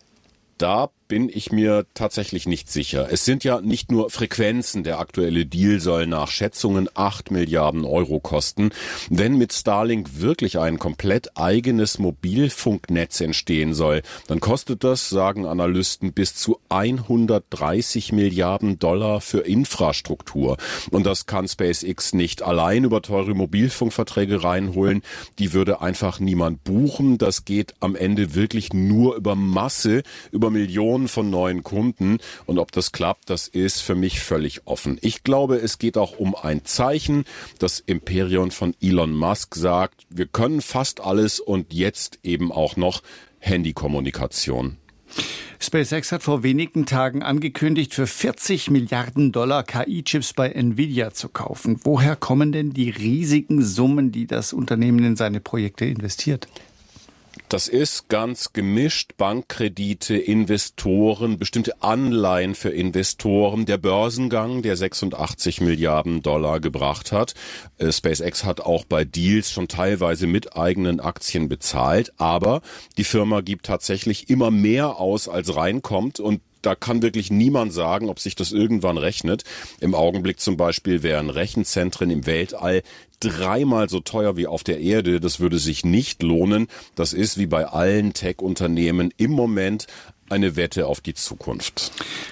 Da bin ich mir tatsächlich nicht sicher. Es sind ja nicht nur Frequenzen. Der aktuelle Deal soll nach Schätzungen acht Milliarden Euro kosten. Wenn mit Starlink wirklich ein komplett eigenes Mobilfunknetz entstehen soll, dann kostet das, sagen Analysten, bis zu hundertdreißig Milliarden Dollar für Infrastruktur. Und das kann SpaceX nicht allein über teure Mobilfunkverträge reinholen. Die würde einfach niemand buchen. Das geht am Ende wirklich nur über Masse, über Millionen von neuen Kunden. Und ob das klappt, das ist für mich völlig offen. Ich glaube, es geht auch um ein Zeichen. Das Imperium von Elon Musk sagt, wir können fast alles und jetzt eben auch noch Handykommunikation. SpaceX hat vor wenigen Tagen angekündigt, für vierzig Milliarden Dollar K I-Chips bei Nvidia zu kaufen. Woher kommen denn die riesigen Summen, die das Unternehmen in seine Projekte investiert? Das ist ganz gemischt. Bankkredite, Investoren, bestimmte Anleihen für Investoren, der Börsengang, der sechsundachtzig Milliarden Dollar gebracht hat. Äh, SpaceX hat auch bei Deals schon teilweise mit eigenen Aktien bezahlt, aber die Firma gibt tatsächlich immer mehr aus, als reinkommt und da kann wirklich niemand sagen, ob sich das irgendwann rechnet. Im Augenblick zum Beispiel wären Rechenzentren im Weltall dreimal so teuer wie auf der Erde. Das würde sich nicht lohnen. Das ist wie bei allen Tech-Unternehmen im Moment eine Wette auf die Zukunft.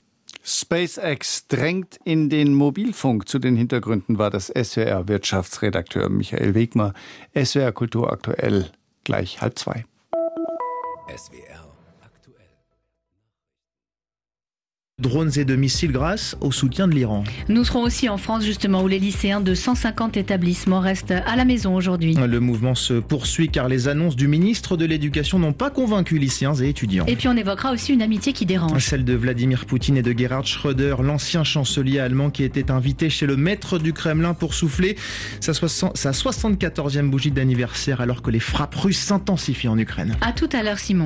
SpaceX drängt in den Mobilfunk. Zu den Hintergründen war das S W R-Wirtschaftsredakteur Michael Wegmer. S W R Kultur aktuell, gleich halb zwei. S W R. Drones et de missiles grâce au soutien de l'Iran. Nous serons aussi en France justement où les lycéens de cent cinquante établissements restent à la maison aujourd'hui. Le mouvement se poursuit car les annonces du ministre de l'Éducation n'ont pas convaincu lycéens et étudiants. Et puis on évoquera aussi une amitié qui dérange. Celle de Vladimir Poutine et de Gerhard Schröder, l'ancien chancelier allemand qui était invité chez le maître du Kremlin pour souffler sa, soixante, sa soixante-quatorzième bougie d'anniversaire alors que les frappes russes s'intensifient en Ukraine. À tout à l'heure Simon.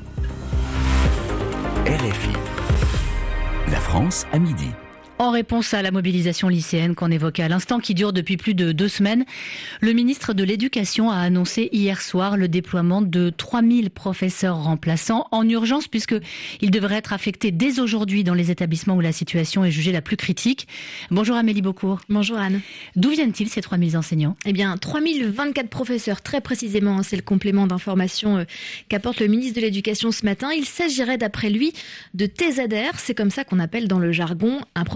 R F I. La France à midi. En réponse à la mobilisation lycéenne qu'on évoquait à l'instant, qui dure depuis plus de deux semaines, le ministre de l'Éducation a annoncé hier soir le déploiement de trois mille professeurs remplaçants en urgence, puisqu'ils devraient être affectés dès aujourd'hui dans les établissements où la situation est jugée la plus critique. Bonjour Amélie Beaucourt. Bonjour Anne. D'où viennent-ils ces trois mille enseignants ? Eh bien, trois mille vingt-quatre professeurs, très précisément, c'est le complément d'information qu'apporte le ministre de l'Éducation ce matin. Il s'agirait d'après lui de T Z R, c'est comme ça qu'on appelle dans le jargon un professeur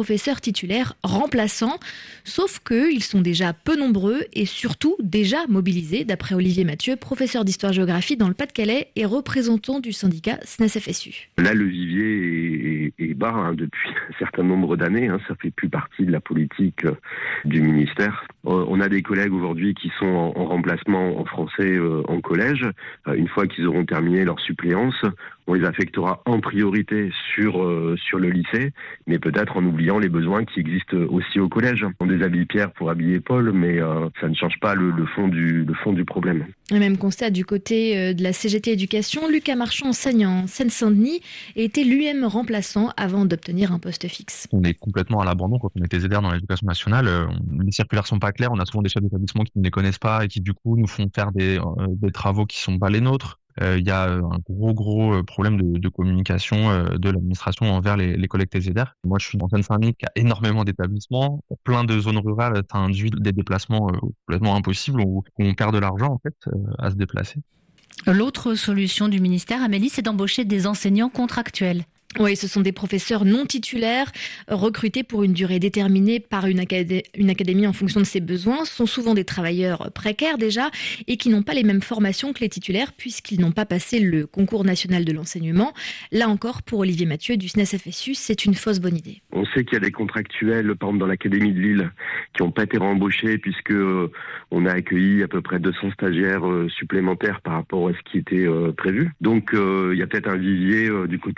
professeurs titulaires remplaçants. Sauf qu'ils sont déjà peu nombreux et surtout déjà mobilisés, d'après Olivier Mathieu, professeur d'histoire-géographie dans le Pas-de-Calais et représentant du syndicat S N E S F S U. Là, le vivier est, est bas hein, depuis un certain nombre d'années. Hein, ça fait plus partie de la politique euh, du ministère. Euh, on a des collègues aujourd'hui qui sont en, en remplacement en français euh, en collège. Euh, une fois qu'ils auront terminé leur suppléance, on les affectera en priorité sur euh, sur le lycée, mais peut-être en oubliant les besoins qui existent aussi au collège. On déshabille Pierre pour habiller Paul, mais euh, ça ne change pas le, le fond du le fond du problème. Le même constat du côté de la C G T Éducation. Lucas Marchand, enseignant en Seine-Saint-Denis, était lui-même remplaçant avant d'obtenir un poste fixe. On est complètement à l'abandon quand on était Z R dans l'éducation nationale. Les circulaires sont pas claires. On a souvent des chefs d'établissement qui ne les connaissent pas et qui du coup nous font faire des, euh, des travaux qui sont pas les nôtres. Il euh, y a un gros gros problème de, de communication euh, de l'administration envers les, les collègues T Z R. Moi, je suis en Seine-Saint-Denis, qui a énormément d'établissements. Pour plein de zones rurales, ça induit des déplacements euh, complètement impossibles où on perd de l'argent en fait euh, à se déplacer. L'autre solution du ministère, Amélie, c'est d'embaucher des enseignants contractuels. Oui, ce sont des professeurs non titulaires recrutés pour une durée déterminée par une, acadé- une académie en fonction de ses besoins. Ce sont souvent des travailleurs précaires déjà et qui n'ont pas les mêmes formations que les titulaires puisqu'ils n'ont pas passé le concours national de l'enseignement. Là encore, pour Olivier Mathieu du S N E S F S U, c'est une fausse bonne idée. On sait qu'il y a des contractuels, par exemple dans l'académie de Lille, qui n'ont pas été réembauchés puisque euh, on a accueilli à peu près deux cents stagiaires euh, supplémentaires par rapport à ce qui était euh, prévu. Donc euh, il y a peut-être un vivier euh, du côté